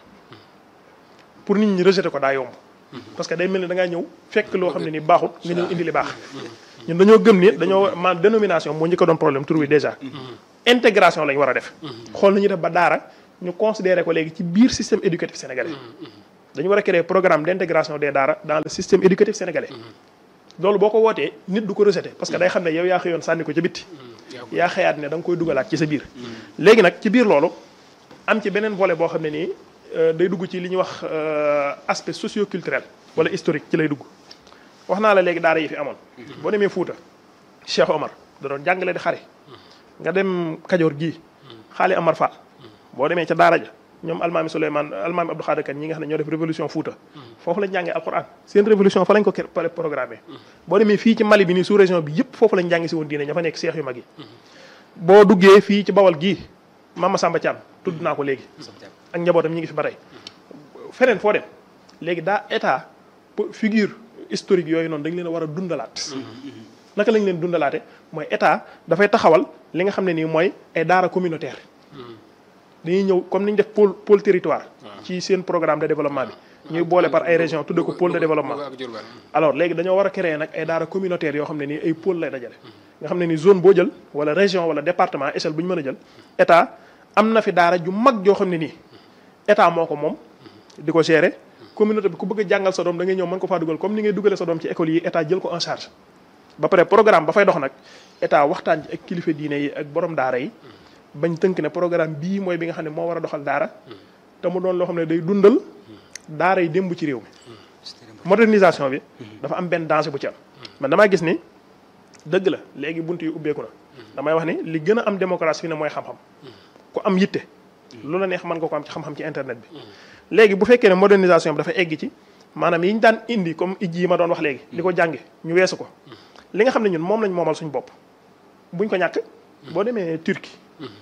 pour nit ñi rejeter ko daa yomb. parce que day mel ni da ngaa ñëw fekk loo xam ne ni baaxut nga ñëw indi li baax. ñun dañoo gëm ni dañoo ma dénomination moo njëkk a doon problème tur wi déjà. intégration lañ war a def. xool nañu def ba daara ñu considérer ko léegi ci biir système éducatif sénégalais. dañu war a créer programme d'intégration des daara dans le système éducatif sénégalais. loolu boo ko wootee nit du ko rejeter parce que day xam ne yow yaa xëyoon sànni ko ca bitti. yaa xëyaat ne da nga koy dugalaat ci sa biir. léegi nag ci biir loolu am ci beneen volet boo xam ne nii day dugg ci li ñuy wax aspect socio-culturel wala historique ci lay dugg. wax naa la léegi daara yi fi amoon. boo demee Fuuta Cheikh Omar da doon jàngale di xare. nga dem Kajoor gii Xaali Amar Fall. boo demee ca daara ja ñoom almaami Souleymane almaami Abdou Khader Kane ñi nga xam ne ñoo def révolution Fuuta. foofu lañ jàngee alquran seen révolution fa lañ ko programmé. boo demee fii ci Mali bi nii sous région bi yëpp foofu lañ jàngi si woon diine ña fa nekk seex yu mag yi. boo duggee fii ci Bawal gii Mama Samba Thiam tudd naa ko léegi. ak njabootam ñi ngi fi ba tey. feneen foo dem léegi daa état figure historique yooyu noonu dañ leen a war a dundalaat. naka lañ leen dundalaate mooy état dafay taxawal li nga xam ne nii mooy ay daara communautaire. dañuy ñëw comme ni ñu def pôle pôle territoire. ci seen programme de développement bi. ñuy boole par ay régions tudde ko pôle de développement. alors léegi dañoo war a créer nag ay daara communautaire yoo xam ne nii ay pôle lay dajale. nga xam ne ni zone boo jël wala région wala département échelle bu ñu mën a jël état am na fi daara ju mag joo xam ne nii état moo ko moom di ko gérer communauté bi ku bëgg a jàngal sa doom da ngay ñëw mën ko faa dugal comme ni ngay dugalee sa doom ci école yi état jël ko en charge. ba pare programme ba fay dox nag état waxtaan ci ak kilifa diine yi ak borom daara yi bañ tënk ne programme bii mooy bi nga xam ne moo war a doxal daara te mu doon loo xam ne day dundal daara yi démb ci réew mi. modernisation bi dafa am benn danger bu ci am man damaa gis ni dëgg la léegi bunt yu ubbeeku na damay wax ni li gën a am démocratie fi ne mooy xam-xam ku am yitte lu la neex mën nga ko am ci xam-xam ci internet bi. léegi bu fekkee ne modernisation bi dafa egg ci maanaam yi ñu daan indi comme ijji yi ma doon wax léegi di ko jànge ñu weesu ko li nga xam ne ñun moom lañ moomal suñu bopp buñ ko ñàkk. boo demee Turquie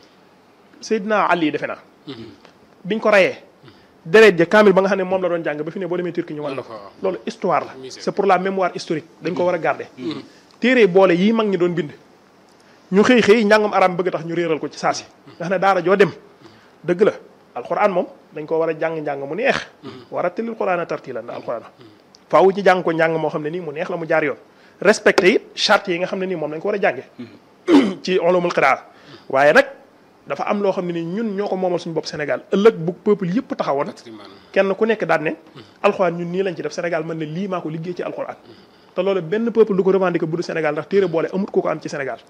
Seydina Ali defe naa biñ ko rayee deret ja kaamil ba nga xam ne moom la doon jàng ba fi ne boo demee Turquie ñu wan la ko loolu histoire la c'est pour la mémoire historique dañ ko war a garder téere boole yii mag ñi doon bind ñu xëy xëy njàngam araam bëgg tax ñu réeral ko ci saasi nga xam ne daara joo dem dëgg la alxuraan moom dañ ko war a jàng-njàng mu neex war a tëlil xuraan a tartiila ndax alxuraan faaw ñu jàng ko njàng moo xam ne nii mu neex la mu jaar yoon respecté it charte yi nga xam ne nii moom dañ ko war a jànge ci ulumul qiraa waaye nag dafa am loo xam ne ni ñun ñoo ko moomal suñu bopp Sénégal ëllëg bu peuple yëpp taxawoon kenn ku nekk daan ne alxuraan ñun nii lañ ci def Sénégal mën ne lii maa ko liggéey ci alxuraan te loolu benn peuple du ko revendiquer bu du Sénégal ndax téere boole amut ko ko am ci Sénégal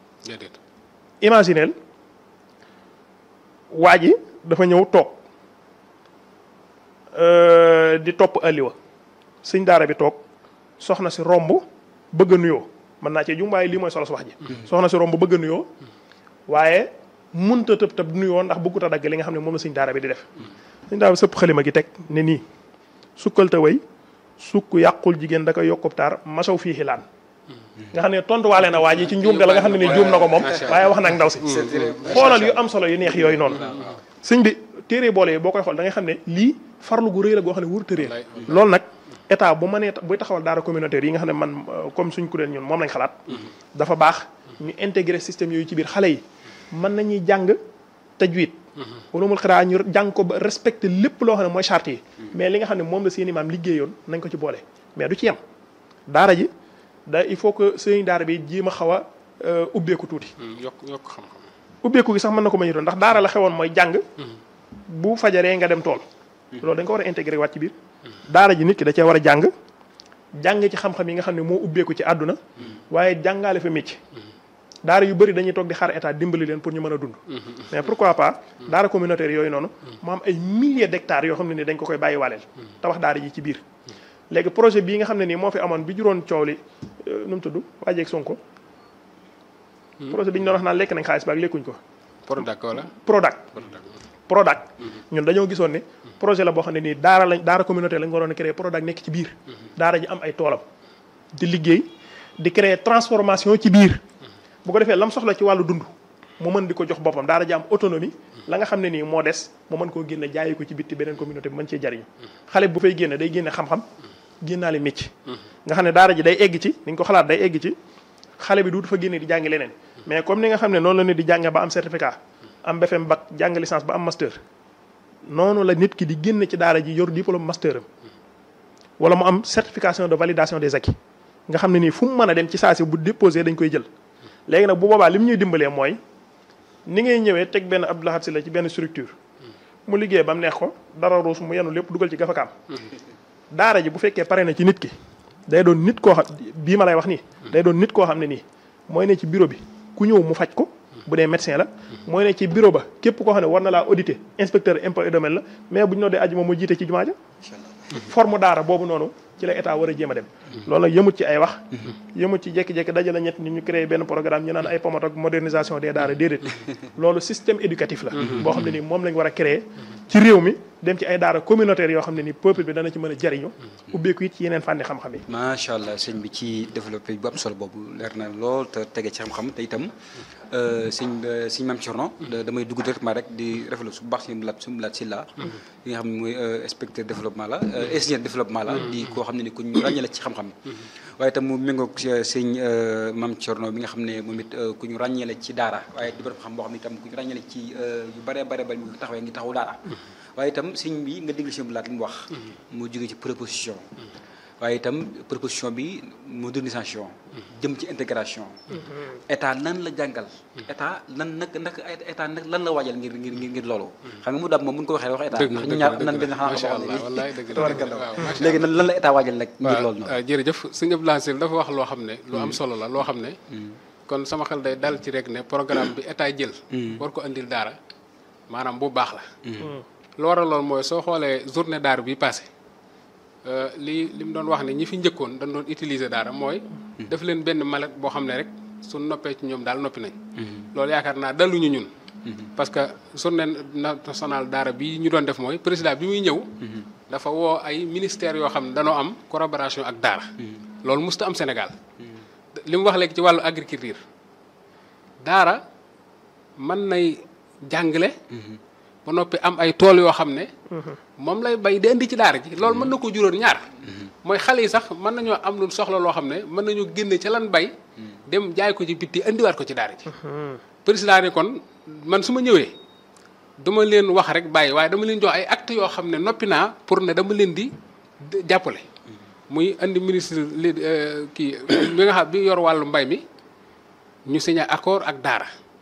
imagineel waa ji dafa ñëw toog di topp alliwa sëñ daara bi toog soxna si romb bëgg a nuyoo mën naa cee jum waaye lii mooy solo su wax ji soxna si romb bëgg a nuyoo waaye munta tëb tëb nuyoo ndax bëggut a dagg li nga xam ne moom la sëñ daara bi di def sëñ daara bi sëpp xalima gi teg ne nii sukkal te way sukk yàqul jigéen da koy yokkub taar masaw fii xilaan nga xam ne tontuwaale na waa ji ci njuum de la nga xam ne ni juum na ko moom waaye wax nag ndaw si xoolal yu am solo yu neex yooyu noonu sëñ bi téere boole yi boo koy xool da ngay xam ne lii farlu gu rëy la goo xam ne wur tëree loolu nag état bu mënee buy taxawal daara communautaire yi nga xam ne man comme suñ kuréel ñun moom lañ xalaat dafa baax ñu intégrer système yooyu ci biir xale yi mën nañuy jàng tajwid ulumul qiraa ñu jàng ko ba respecté lépp loo xam ne mooy charte yi mais li nga xam ne moom la seeni maam liggéeyoon nañ ko ci boole mais du ci yem daara ji da il faut que sëñ daara bi jéem a xaw a ubbeeku tuuti yokk yokk xam-xam ubbeeku gi sax mën na ko ma ñu doon ndax daara la xewoon mooy jàng bu fajaree nga dem tool loolu dañ ko war a intégré waat ci biir daara ji nit ki da cee war a jàng jàng ci xam-xam yi nga xam ne moo ubbeeku ci àdduna waaye jàngaale fa métier daara yu bëri dañuy toog di xaar état dimbali leen pour ñu mën a dund mais pourquoi pas daara communautaire yooyu noonu mu am ay milliers d'hectares yoo xam ne ni dañ ko koy bàyyi waaleel tabax daara ji ci biir léegi projet bii nga xam ne nii moo fi amoon bi juróon coow li nu mu tudd waajeeg Sonko projet bi ñu doon wax naan lekk nañ xaalis ba ak lekkuñ ko Prodac wala Prodac Prodac ñun dañoo gisoon ne projet la boo xam ne nii daara lañ daara communautaire lañ waroon a créer Prodac nekk ci biir daara ji am ay toolam di liggéey di créer transformation ci biir bu ko defee lam soxla ci wàllu dund mu mën di ko jox boppam daara ji am autonomie la nga xam ne nii moo des mu mën koo génne jaayi ko ci bitti beneen communauté bi mën cee jariñu xale bu fay génne day génne xam-xam génnaale métier nga xam ne daara ji day egg ci ni nga ko xalaat day egg ci xale bi duutu fa génne di jàngi leneen mais comme ni nga xam ne noonu la nit di jànge ba am certificat am B F M bac jàng licence ba am master noonu la nit ki di génne ci daara ji yor diplôme master am wala mu am certification de validation des acquis nga xam ne nii fu mu mën a dem ci saa si bu déposé dañ koy jël léegi nag bu boobaa li mu ñuy dimbalee mooy ni ngay ñëwee teg benn Abdou Lahad Sylla ci benn structure mu liggéey ba mu neex ko dara ruus mu yenu lépp dugal ci gafakaam daara ji bu fekkee pare na ci nit ki day doon nit koo xam bii ma lay wax nii day doon nit koo xam ne nii mooy ne ci bureau bi ku ñëw mu faj ko bu dee médecin la mooy ne ci bureau ba képp koo xam ne war na laa auditer inspecteur impôt et domaine la mais bu ñu noo dee aju moom mu jiite ci jumaa ja forme daara boobu noonu ci la état war a jéem a dem loolu nag yëmut ci ay wax yëmut ci jékki-jékki dajale ñett nit ñu créé benn programme ñu naan ay pomot ak modernisation des daara déedéet loolu système éducatif la boo xam ne nii moom lañ war a créer ci réew mi dem ci ay daara communautaire yoo xam ne ni peuple bi dana ci mën a jariñu ubbeeku it ci yeneen fànni xam-xam yi macha allah sëñ bi ci développé bu am solo boobu leer na lool te tege ci xam-xam te itam sëñ sëñ Mame Thierno damay dugg directement rek di rafetlu su baax suñu laat suñu laat si la li nga xam ne mooy inspecteur développement la ingénieur développement la di koo xam ne ni ku ñu ràññee la ci xam-xam waaye itam mu méngoog sëñ Mame Thierno bi nga xam ne moom it ku ñu ràññee la ci daara waaye di borom xam boo xam ne itam ku ñu ràññee la ci yu bare bare bare mu taxawee ngi taxaw daara waaye itam sëñ bi nga déglu sëñ laat li mu wax mu jógee ci proposition waaye itam proposition bi modernisation jëm ci intégration état nan la jàngal état nan nag nag état nag lan la waajal ngir ngir ngir loolu xam nga mu daam moom bu ñu ko waxee wax état ndax ñu ñaar am nañ benn xam-xam léegi nan lan la état waajal nag ngir loolu noonu jërëjëf sëñ Abdou Lahad Sylla dafa wax loo xam ne lu am solo la loo xam ne kon sama xel day dal ci rek ne programme bi état jël war ko andil daara maanaam bu baax la lu waral loolu mooy soo xoolee journée daara bi passé li li mu doon wax ne ñi fi njëkkoon dañ doon utiliser daara mooy def leen benn mallette boo xam ne rek su noppee ci ñoom daal noppi nañ loolu yaakaar naa daluñu ñun parce que journée nationale daara bi ñu doon def mooy président bi muy ñëw dafa woo ay ministères yoo xam ne danoo am collaboration ak daara loolu musta am Sénégal li mu wax léegi ci wàllu agriculture daara mën nay jàngale ba noppi am ay tool yoo xam ne moom lay bay di indi ci daara ji loolu mën na ko juróon ñaar mooy xale yi sax mën nañoo am lu soxla loo xam ne mën nañoo génne ca lan bay dem jaay ko ci bitti indiwaat ko ci daara ji président ne kon man su ma ñëwee dama leen wax rek bàyyi waaye dama leen jox ay actes yoo xam ne noppi naa pour ne dama leen di jàppale muy indi ministre li kii bi nga xam bi yor wàllu mbay mi ñu signé accord ak daara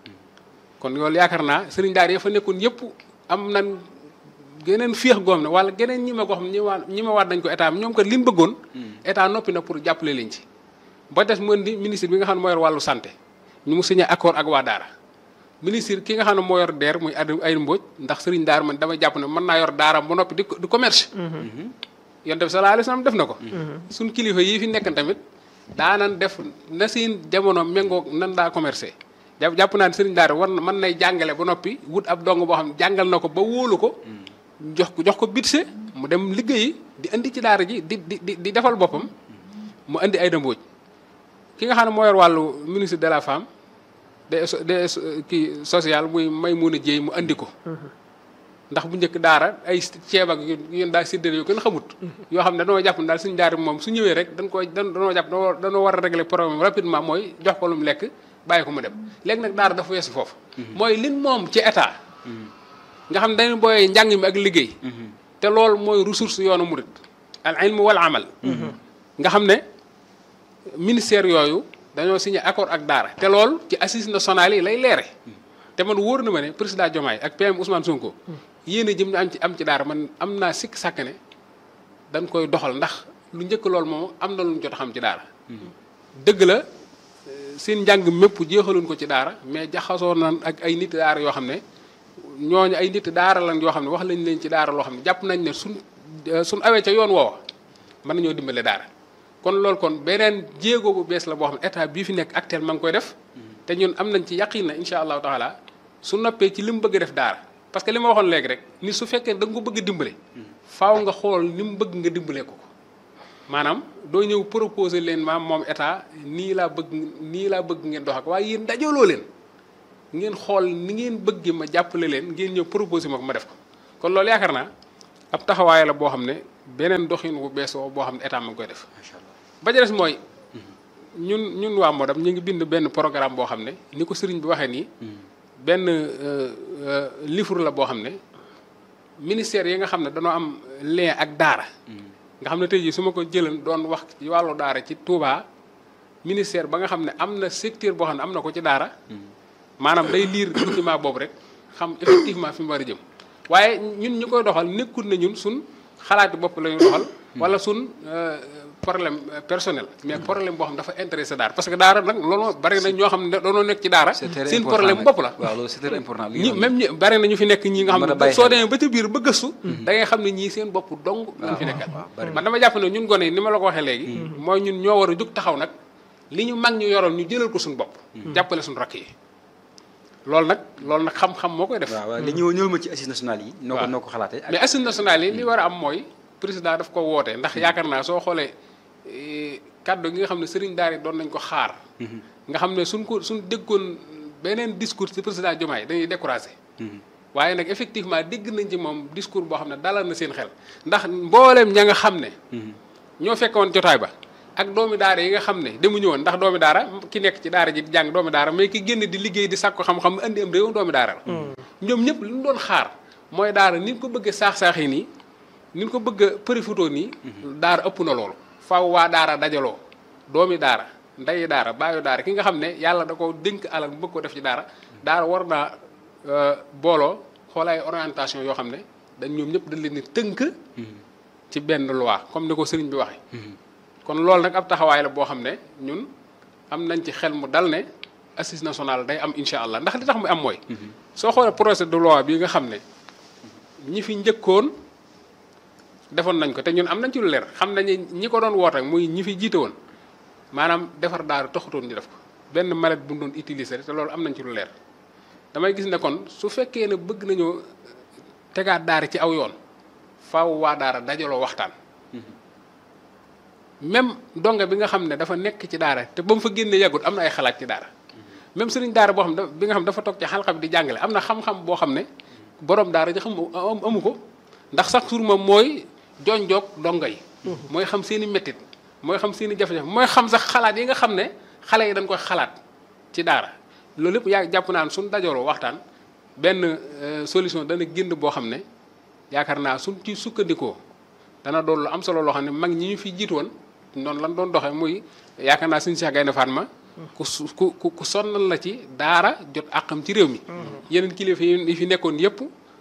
kon loolu yaakaar naa sëriñ daara ya fa nekkoon yëpp am nan geneen féex goom ne wala geneen ñi ma ko xam ñi waa ñi ma waat nañ ko état bi ñoom kat li mu bëggoon état noppi na pour jàppale leen ci ba des mu indi ministre bi nga xam ne moo yor wàllu santé ñu mu signé accord ak waa daara ministre ki nga xam ne moo yor deer muy ay mbóoj ndax sëriñ daara man dama jàpp ne mën naa yor daara ba noppi di di commerce yonent bi sallallahu alayhi wasallam def na ko suñ kilifa yi fi nekk tamit daanan def na seen jamono méngoog nan daa commercé jàpp naa ne sëriñ daara war na mën nay jàngale ba noppi wut ab dong boo xam ne jàngal na ko ba wóolu ko jox ko jox ko budget mu dem liggéeyi di indi ci daara ji di di di defal boppam mu indi ay dëmbooj ki nga xam ne moo yor wàllu ministre de la femme de de kii social muy Maymouna Dieye mu andi ko ndax bu njëkk daara ay ceeb ak yéen daal séddale yu gën xamut yoo xam ne dañoo jàpp ne daal suñu daara moom su ñëwee rek dañ koy dañoo jàpp dañoo war a régler problème rapidement mooy jox ko lu mu lekk bàyyi ko mu dem léegi nag daara dafa weesu foofu mooy lin moom ci état nga xam ne dañu booyee njàng mi ak liggéey te loolu mooy ressource yoonu murit al ilm wal amal nga xam ne ministère yooyu dañoo signé accord ak daara te loolu ci assises nationales yi lay leere te man wóor na ma ne président Diomaye ak P M Ousmane Sonko yéen a jëm ñu am ci am ci daara man am naa sikk sàkk ne dañ koy doxal ndax lu njëkk loolu moom am na lu ñu jot a xam ci daara dëgg la seen njàng mépp jeexaluñ ko ci daara mais jaxasoo nañ ak ay nit daara yoo xam ne ñooñu ay nit daara lañ yoo xam ne wax lañ leen ci daara loo xam ne jàpp nañ ne suñ suñ awee ca yoon woowa mën nañoo dimbale daara kon loolu kon beneen jéego bu bees la boo xam ne état bii fi nekk actuellement ma ngi koy def te ñun am nañ ci yaqin na incha allahu taala su noppee ci li mu bëgg def daara parce que li ma waxoon léegi rek ni su fekkee da nga ko bëgg a dimbale faaw nga xool ni mu bëgg nga dimbale ko ko maanaam doo ñëw proposer leen maam moom état nii laa bëgg nii laa bëgg ngeen dox ak waaye yéen dajaloo leen ngeen xool ni ngeen bëgg ma jàppale leen ngeen ñëw proposer ma ko ma def ko kon loolu yaakaar naa ab taxawaay la boo xam ne beneen doxin wu beesoo boo xam ne état ma ngi koy def ba ca des mooy ñun ñun waa Modab ñu ngi bind benn programme boo xam ne ni ko sëriñ bi waxee nii benn livre la boo xam ne ministère yi nga xam ne dañoo am lien ak daara nga xam ne tey jii su ma ko jëlan doon wax ci wàllu daara ci Touba ministère ba nga xam ne am na secteur boo xam ne am na ko ci daara maanaam day lire document boobu rek xam effectivement fi mu war a jëm waaye ñun ñu koy doxal nekkul na ñun suñ xalaati bopp la ñu doxal wala suñ problème personnel mais problème boo xam ne dafa intéressé daara parce que daara nag loolu bari na ñoo xam ne doonoo nekk ci daara seen problème bopp la waaw loolu c'est très important ñi même ñi bari na ñu fi nekk ñi nga xam ne soo demee ba ca biir ba gëstu da ngay xam ne ñii seen bopp dong ñu fi nekkal man dama jàpp ne ñun gone yi ni ma la ko waxee léegi mooy ñun ñoo war a jóg taxaw nag li ñu mag ñu yoroon ñu jëlal ko suñu bopp jàppale suñu rakk yi loolu nag loolu nag xam-xam moo koy def waaw li ñëw ñëw ma ci assises nationales yi noo ko noo ko xalaatee mais assises nationales yi li war a am mooy président daf ko woote ndax yaakaar naa soo xoolee kàddu gi nga xam ne sëriñ daara yi doon nañ ko xaar nga xam ne suñ ko suñ déggoon beneen discours ci président Diomaye dañuy découragé waaye nag effectivement dégg nañ ci moom discours boo xam ne dalal na seen xel ndax mbooleem ña nga xam ne ñoo fekkoon jotaay ba ak doomi daara yi nga xam ne demuñu woon ndax doomi daara ki nekk ci daara ji di jàng doomi daara mais ki génn di liggéey di sàkku xam-xam indi am réew doomi daara la ñoom ñëpp li ñu doon xaar mooy daara ni ñu ko bëggee saax-saax yi nii ni ñu ko bëgg a përifutoo nii daara ëpp na loolu faaw waa daara dajaloo doomi daara ndeyi daara baayu daara ki nga xam ne yàlla da ko dénk alal bëgg ko def ci daara daara war naa booloo xool ay orientation yoo xam ne dañ ñoom ñëpp dañ leen di tënk ci benn loi comme ni ko sëriñ bi waxee kon loolu nag ab taxawaay la boo xam ne ñun am nañ ci xel mu dal ne assise nationale day am incha allah ndax li tax mu am mooy soo xoolee projet de loi bi nga xam ne ñi fi njëkkoon defoon nañ ko te ñun am nañ ci lu leer xam nañu ñi ko doon woote muy ñi fi jiite woon maanaam defar daara taxutoon ñu def ko benn mallette bu ñu doon utiliser te loolu am nañ ci lu leer damay gis ne kon su fekkee ne bëgg nañoo tegaat daara ci aw yoon faaw waa daara dajaloo waxtaan même donga bi nga xam ne dafa nekk ci daara te ba mu fa génne yàggut am na ay xalaat ci daara même sëriñ daara boo xam ne bi nga xam dafa toog ci xalqa bi di jàngale am na xam-xam boo xam ne borom daara ji xam amu ko ndax sax sur moom mooy jonjoog donga yi mooy xam seen i méttit mooy xam seen i jafe-jafe mooy xam sax xalaat yi nga xam ne xale yi dañ koy xalaat ci daara loolu lépp yaa jàpp naan suñ dajaloo waxtaan benn solution dana génn boo xam ne yaakaar naa suñ ci sukkandikoo dana doon lu am solo loo xam ne mag ñi ñu fi jiitu woon noonu lan doon doxee muy yaakaar naa suñu Cheikh Gaynde Fatma ku ku ku sonnal la ci daara jot àqam ci réew mi yeneen kilifa yi fi nekkoon yëpp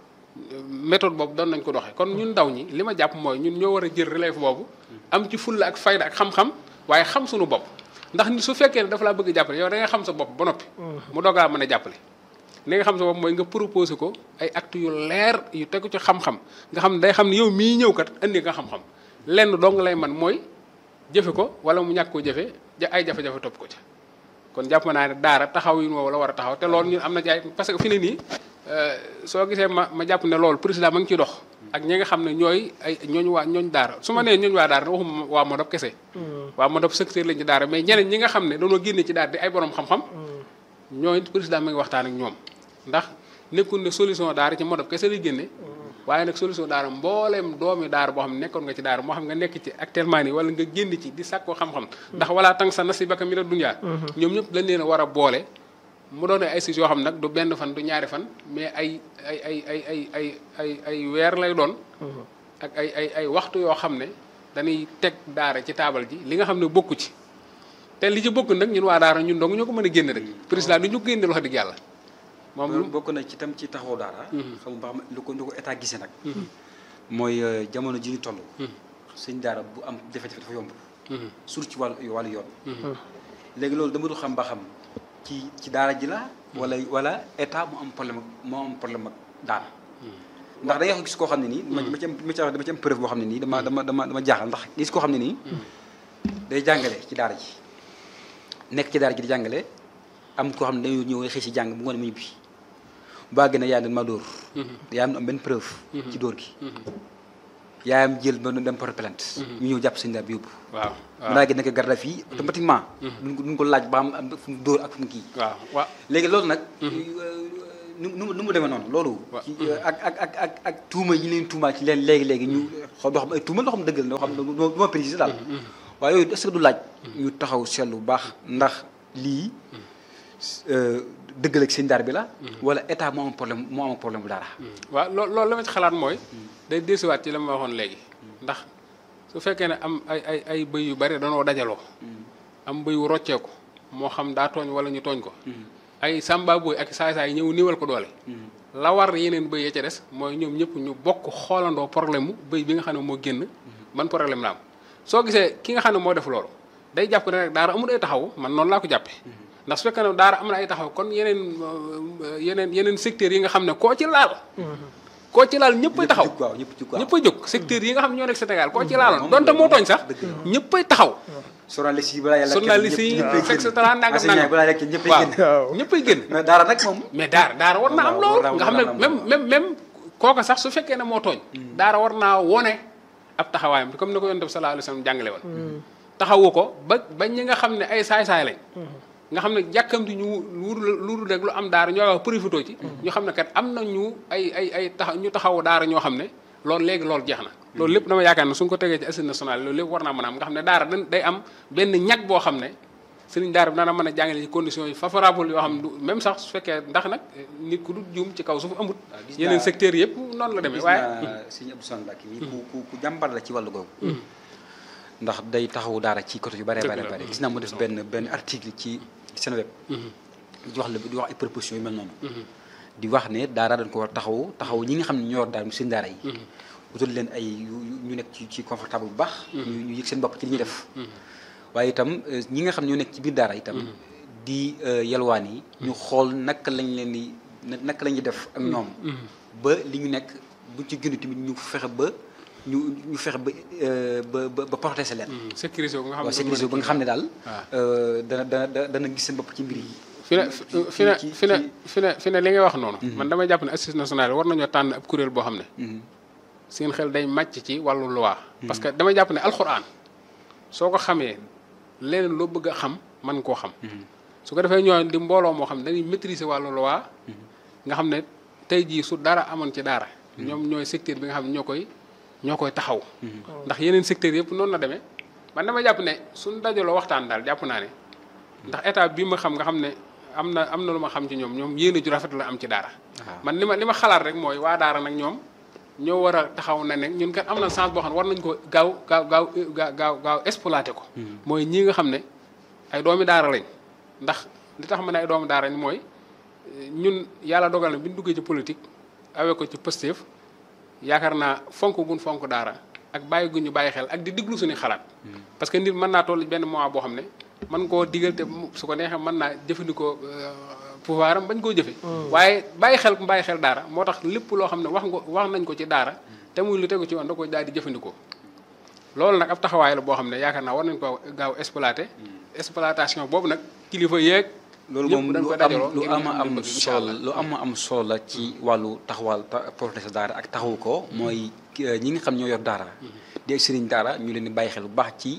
méthode boobu doon nañ ko doxee kon ñun ndaw ñi li ma jàpp mooy ñun ñoo war a jël relève boobu am ci fulla ak fayda ak xam-xam waaye xam suñu bopp ndax ni su fekkee ne dafa laa bëgg jàppale yow da nga xam sa bopp ba noppi mu doog laa mën a jàppale li nga xam sa bopp mooy nga proposé ko ay actes yu leer yu tegu ci xam-xam nga xam ne day xam ne yow mii ñëw kat indi nga xam-xam lenn dong lay man mooy jëfe ko wala mu ñàkk koo jëfe ay jafe-jafe topp ko ca kon jàpp naa ne daara taxaw yu wala war a taxaw te loolu ñun am na ci ay parce que fi ne nii soo gisee ma ma jàpp ne loolu président ma ngi ciy dox ak ñi nga xam ne ñooy ay ñooñu waa ñooñu daara su ma nee ñooñu waa daara waxuma waa Modab kese waa Modab secteur lañ ci daara mais ñeneen ñi nga xam ne dañoo génne ci daara di ay borom xam-xam ñooy président ma ngi waxtaan ak ñoom ndax nekkul ne solution daara ci Modab kese lay génne waaye nag solution daara mbooleem doomi daara boo xam ne nekkoon nga ci daara moo xam nga nekk ci actuellement nii wala nga génn ci di sàkkoo xam-xam ndax walaa tang sa nasibaka mina dunya ñoom ñëpp dañ leen a war a boole mu doon ay assises yoo xam nag du benn fan du ñaari fan mais ay ay ay ay ay ay ay ay weer lay doon ak ay ay ay waxtu yoo xam ne dañuy teg daara ci taabal ji li nga xam ne bokku ci te li ci bokk nag ñun waa daara ñun dong ñoo ko mën a génne rek président du ñu ko génne wax dëgg yàlla moom bokk na ci tam ci taxawu daara xam nga lu ko lu ko état gisee nag mooy jamono ji ñu toll sëñ daara bu am jafe-jafe dafa yomb surtout ci wàllu wàllu yoon léegi loolu dama dul xam ba xam ci ci daara ji la wala wala état mu am problème ak moo am problème ak daara ndax da ngay gis koo xam ne nii ma ma ci am ma ci dama ci am preuve boo xam ne nii dama dama dama dama jaaxal ndax gis koo xam ne nii day jàngale ci daara ji nekk ci daara ji di jàngale am koo xam ne dañoo ñëw xëy si jàng bu ngoon mu ñibbi baa gën a yaayam dañ ma dóor yaayam am benn preuve ci dóor gi yaayam jël ba dem porte plainte ñu ñëw jàpp sëñ daara bi yóbbu waaw mën naa gën nekk garde à vue automatiquement duñ ko duñ ko laaj ba am fu mu dóor ak fu mu kii waaw waaw léegi loolu nag nu nu nu mu demee noonu loolu ci ak ak ak ak ak tuuma yi leen tuumaa ci leen léegi-léegi ñu xaw doo xam ay tuuma loo xam dëggal loo xam ne du ma préciser daal waaye yooyu est-ce que du laaj ñu taxaw seetlu bu baax ndax lii dëggal ak seen daara bi la wala état moo am problème moo am problème bu daara waaw loolu loolu la ma ci xalaat mooy day desuwaat ci la ma waxoon léegi ndax su fekkee ne am ay ay ay bëy yu bari danoo dajaloo am bëy wu rocceeku moo xam daa tooñ wala ñu tooñ ko ay samba booy ak saay-saay ñëw niwal ko doole la war yeneen bëy ya ca des mooy ñoom ñëpp ñu bokk xoolandoo problème mu bëy bi nga xam ne moo génn ban problème la am soo gisee ki nga xam ne moo def loolu day jàpp ne rek daara amul ay taxaw man noonu laa ko jàppee ndax su fekkee ne daara am na ay taxaw kon yeneen yeneen yeneen secteurs yi nga xam ne koo ci laal koo ci laal ñëppay taxaw ñëppay jóg secteurs yi nga xam ne ñoo nekk Sénégal koo ci laaloon donte moo tooñ sax ñëppay taxaw journaliste yi balaa yàlla journaliste yi et cetera nangam nangam waaw ñëppay génn mais daara nag moom mais daara daara war naa am loolu nga xam ne même même même kooka sax su fekkee ne moo tooñ daara war naa wone ab taxawaayam comme ni ko yonent bi sallallahu alayhi wasallam jàngale woon taxawu ko ba ba ñi nga xam ne ay saay-saay lañ nga xam ne jàkkamti ñu luuru luuru rek lu am daara ñoo wax profité ci ñu xam ne kat am na ñu ay ay ay tax ñu taxawu daara ñoo xam ne loolu léegi loolu jeex na loolu lépp dama yaakaar ne suñ ko tegee ci assises nationales loolu lépp war naa mën a am nga xam ne daara day am benn ñag boo xam ne sëriñ daara bi dana mën a jàngale ci conditions yi favorable yoo xam ne du même sax su fekkee ndax nag nit ku du juum ci kaw suuf amut yeneen secteurs yëpp noonu la demee waaye sëriñ Abdou Samad Mbacké mi ku ku ku jàmbar la ci wàllu googu ndax day taxawu daara ci côté yu bare bare bare gis naa mu def benn benn article ci seen web di wax la di wax ay propositions yu mel noonu di wax ne daara dañ ko war taxawu taxawu ñi nga xam ne ñoo yor daara mu seen daara yi wutal leen ay ñu nekk ci ci confortable bu baax ñu yëg seen bopp ci li ñuy def waaye itam ñi nga xam ne ñoo nekk ci biir daara itam di yalwaan yi ñu xool naka lañ leen di naka la ñuy def ak ñoom ba li ñu nekk buñ ci gënu tamit ñu fexe ba ñu ñu fexe ba ba ba protéger leen sécuriser nga xam ne sécuriser ba nga xam ne daal dana dana dana gis seen bopp ci mbir yi fi ne fi ne fi ne fi ne fi ne li ngay wax noonu man damay jàpp ne assises nationales war nañoo tànn ab kuréel boo xam ne seen xel day màcc ci wàllu loi parce que damay jàpp ne alxuraan soo ko xamee leneen loo bëgg a xam mën koo xam su ko defee ñoo di mbooloo moo xam ne dañuy maîtriser wàllu loi nga xam ne tey jii su dara amoon ci daara ñoom ñooy secteur bi nga xam ne ñoo koy ñoo koy taxaw ndax yeneen secteurs yëpp noonu la demee man damay jàpp ne suñ dajaloo waxtaan daal jàpp naa ne ndax état bi ma xam nga xam ne am na am na lu ma xam ci ñoom ñoom yéene ju rafet la am ci daara man li ma li ma xalaat rek mooy waa daara nag ñoom ñoo war a taxaw na ne ñun kat am na chance boo xam ne war nañ ko gaaw gaaw gaaw gaaw gaaw exploité ko mooy ñii nga xam ne ay doomi daara lañ ndax li tax ma ne ay doomi daara lañ mooy ñun yàlla dogal na bi ñu duggee ci politique awee ko ci Pastef yaakaar naa fonk gun fonk daara ak bàyyi gu ñu bàyyi xel ak di diglu suñu xalaat parce que nit mën naa toll benn moment boo xam ne mën koo digal te su ko neexee mën naa jëfandikoo pouvoir am bañ koo jëfe waaye bàyyi xel bàyyi xel daara moo tax lépp loo xam ne wax nga wax nañ ko ci daara te muy lu tegu ci yoon da koy daal di jëfandikoo loolu nag ab taxawaay la boo xam ne yaakaar naa war nañ ko gaaw exploité exploitation boobu nag kilifa yeeg loolu moom lu am lu ama am solo lu ama am solo la ci wàllu taxawal protéger daara ak taxawu ko mooy ñi nga xam ñoo yor daara di ak sëriñ daara ñu leen di bàyyi xel bu baax ci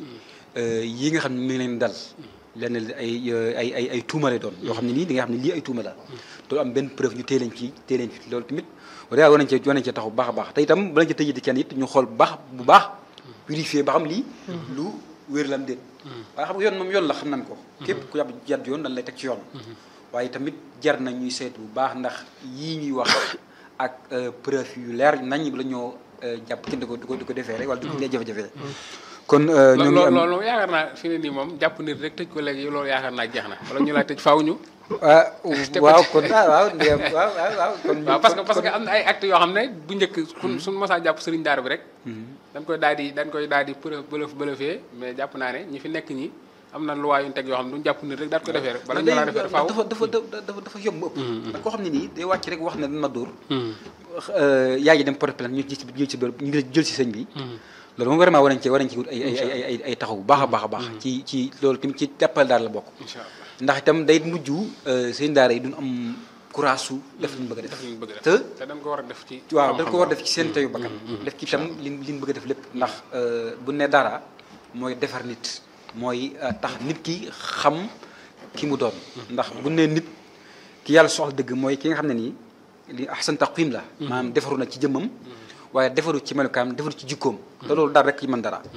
yi nga xam ne mi ngi leen dal lenn ay ay ay ay tuuma lay doon yoo xam ne nii di nga xam ne lii ay tuuma la loolu am benn preuve ñu téye leen ci téye leen fi loolu tamit war war nañ cee war nañ cee taxaw bu baax a baax te itam bala ñu tëjee di kenn it ñu xool bu baax bu baax vérifier ba xam lii lu wér lam déet waaye xam nga yoon moom yoon la xam nañ ko képp ku yàb jadd yoon dañ lay teg ci yoon waaye tamit jar na ñuy seetu bu baax ndax yii ñuy wax ak preuve yu leer nañ la ñoo jàpp kenn di ko di ko di ko defee rek wala du dee jafe-jafe kon ñoo ngi am loolu yaakaar naa fi ne nii moom jàpp nit rek tëj ko léegi loolu yaakaar naa jeex na wala ñu lay tëj faaw ñu waaw kon waaw waaw waaw waaw kon waaw parce que parce que am na ay actes yoo xam ne bu njëkk suñu mosaa jàpp sëriñ daara bi rek dañ koy daal di dañ koy daal di bëlëf bëlëfee mais jàpp naa ne ñi fi nekk ñi am na loi yu ñu teg yoo xam ne duñu jàpp nit rek daal ko defee rek bala ñu laa defee faaw dafa dafa dafa dafa yomb ëpp da koo xam ne nii day wàcc rek wax ne dañ ma dóor yaa ngi dem porte plainte ñu ci jël ci ñu ngi jël ci sëñ bi loolu moom vraiment war nañ ci war nañ ci wut ay ay ay ay taxaw bu baax a baax a baax ci ci loolu tamit ci jàppal daal la bokk ndax itam day mujj seen daara yi duñ am courage su def li ñu bëgg a def li ñu bëgg a def te te dañ ko war a def ci waaw dañ ko war a def ci seen teyu bakkan def ci itam li li ñu bëgg a def lépp ndax bu ne dara mooy defar nit mooy tax nit ki xam ki mu doon ndax bu ne nit ki yàlla soxla dëgg mooy ki nga xam ne nii li ahsan taqwim la maanaam defaru na ci jëmmam waaye defaru ci melukaam defaru ci jikkoom te loolu dara rek ci mën dara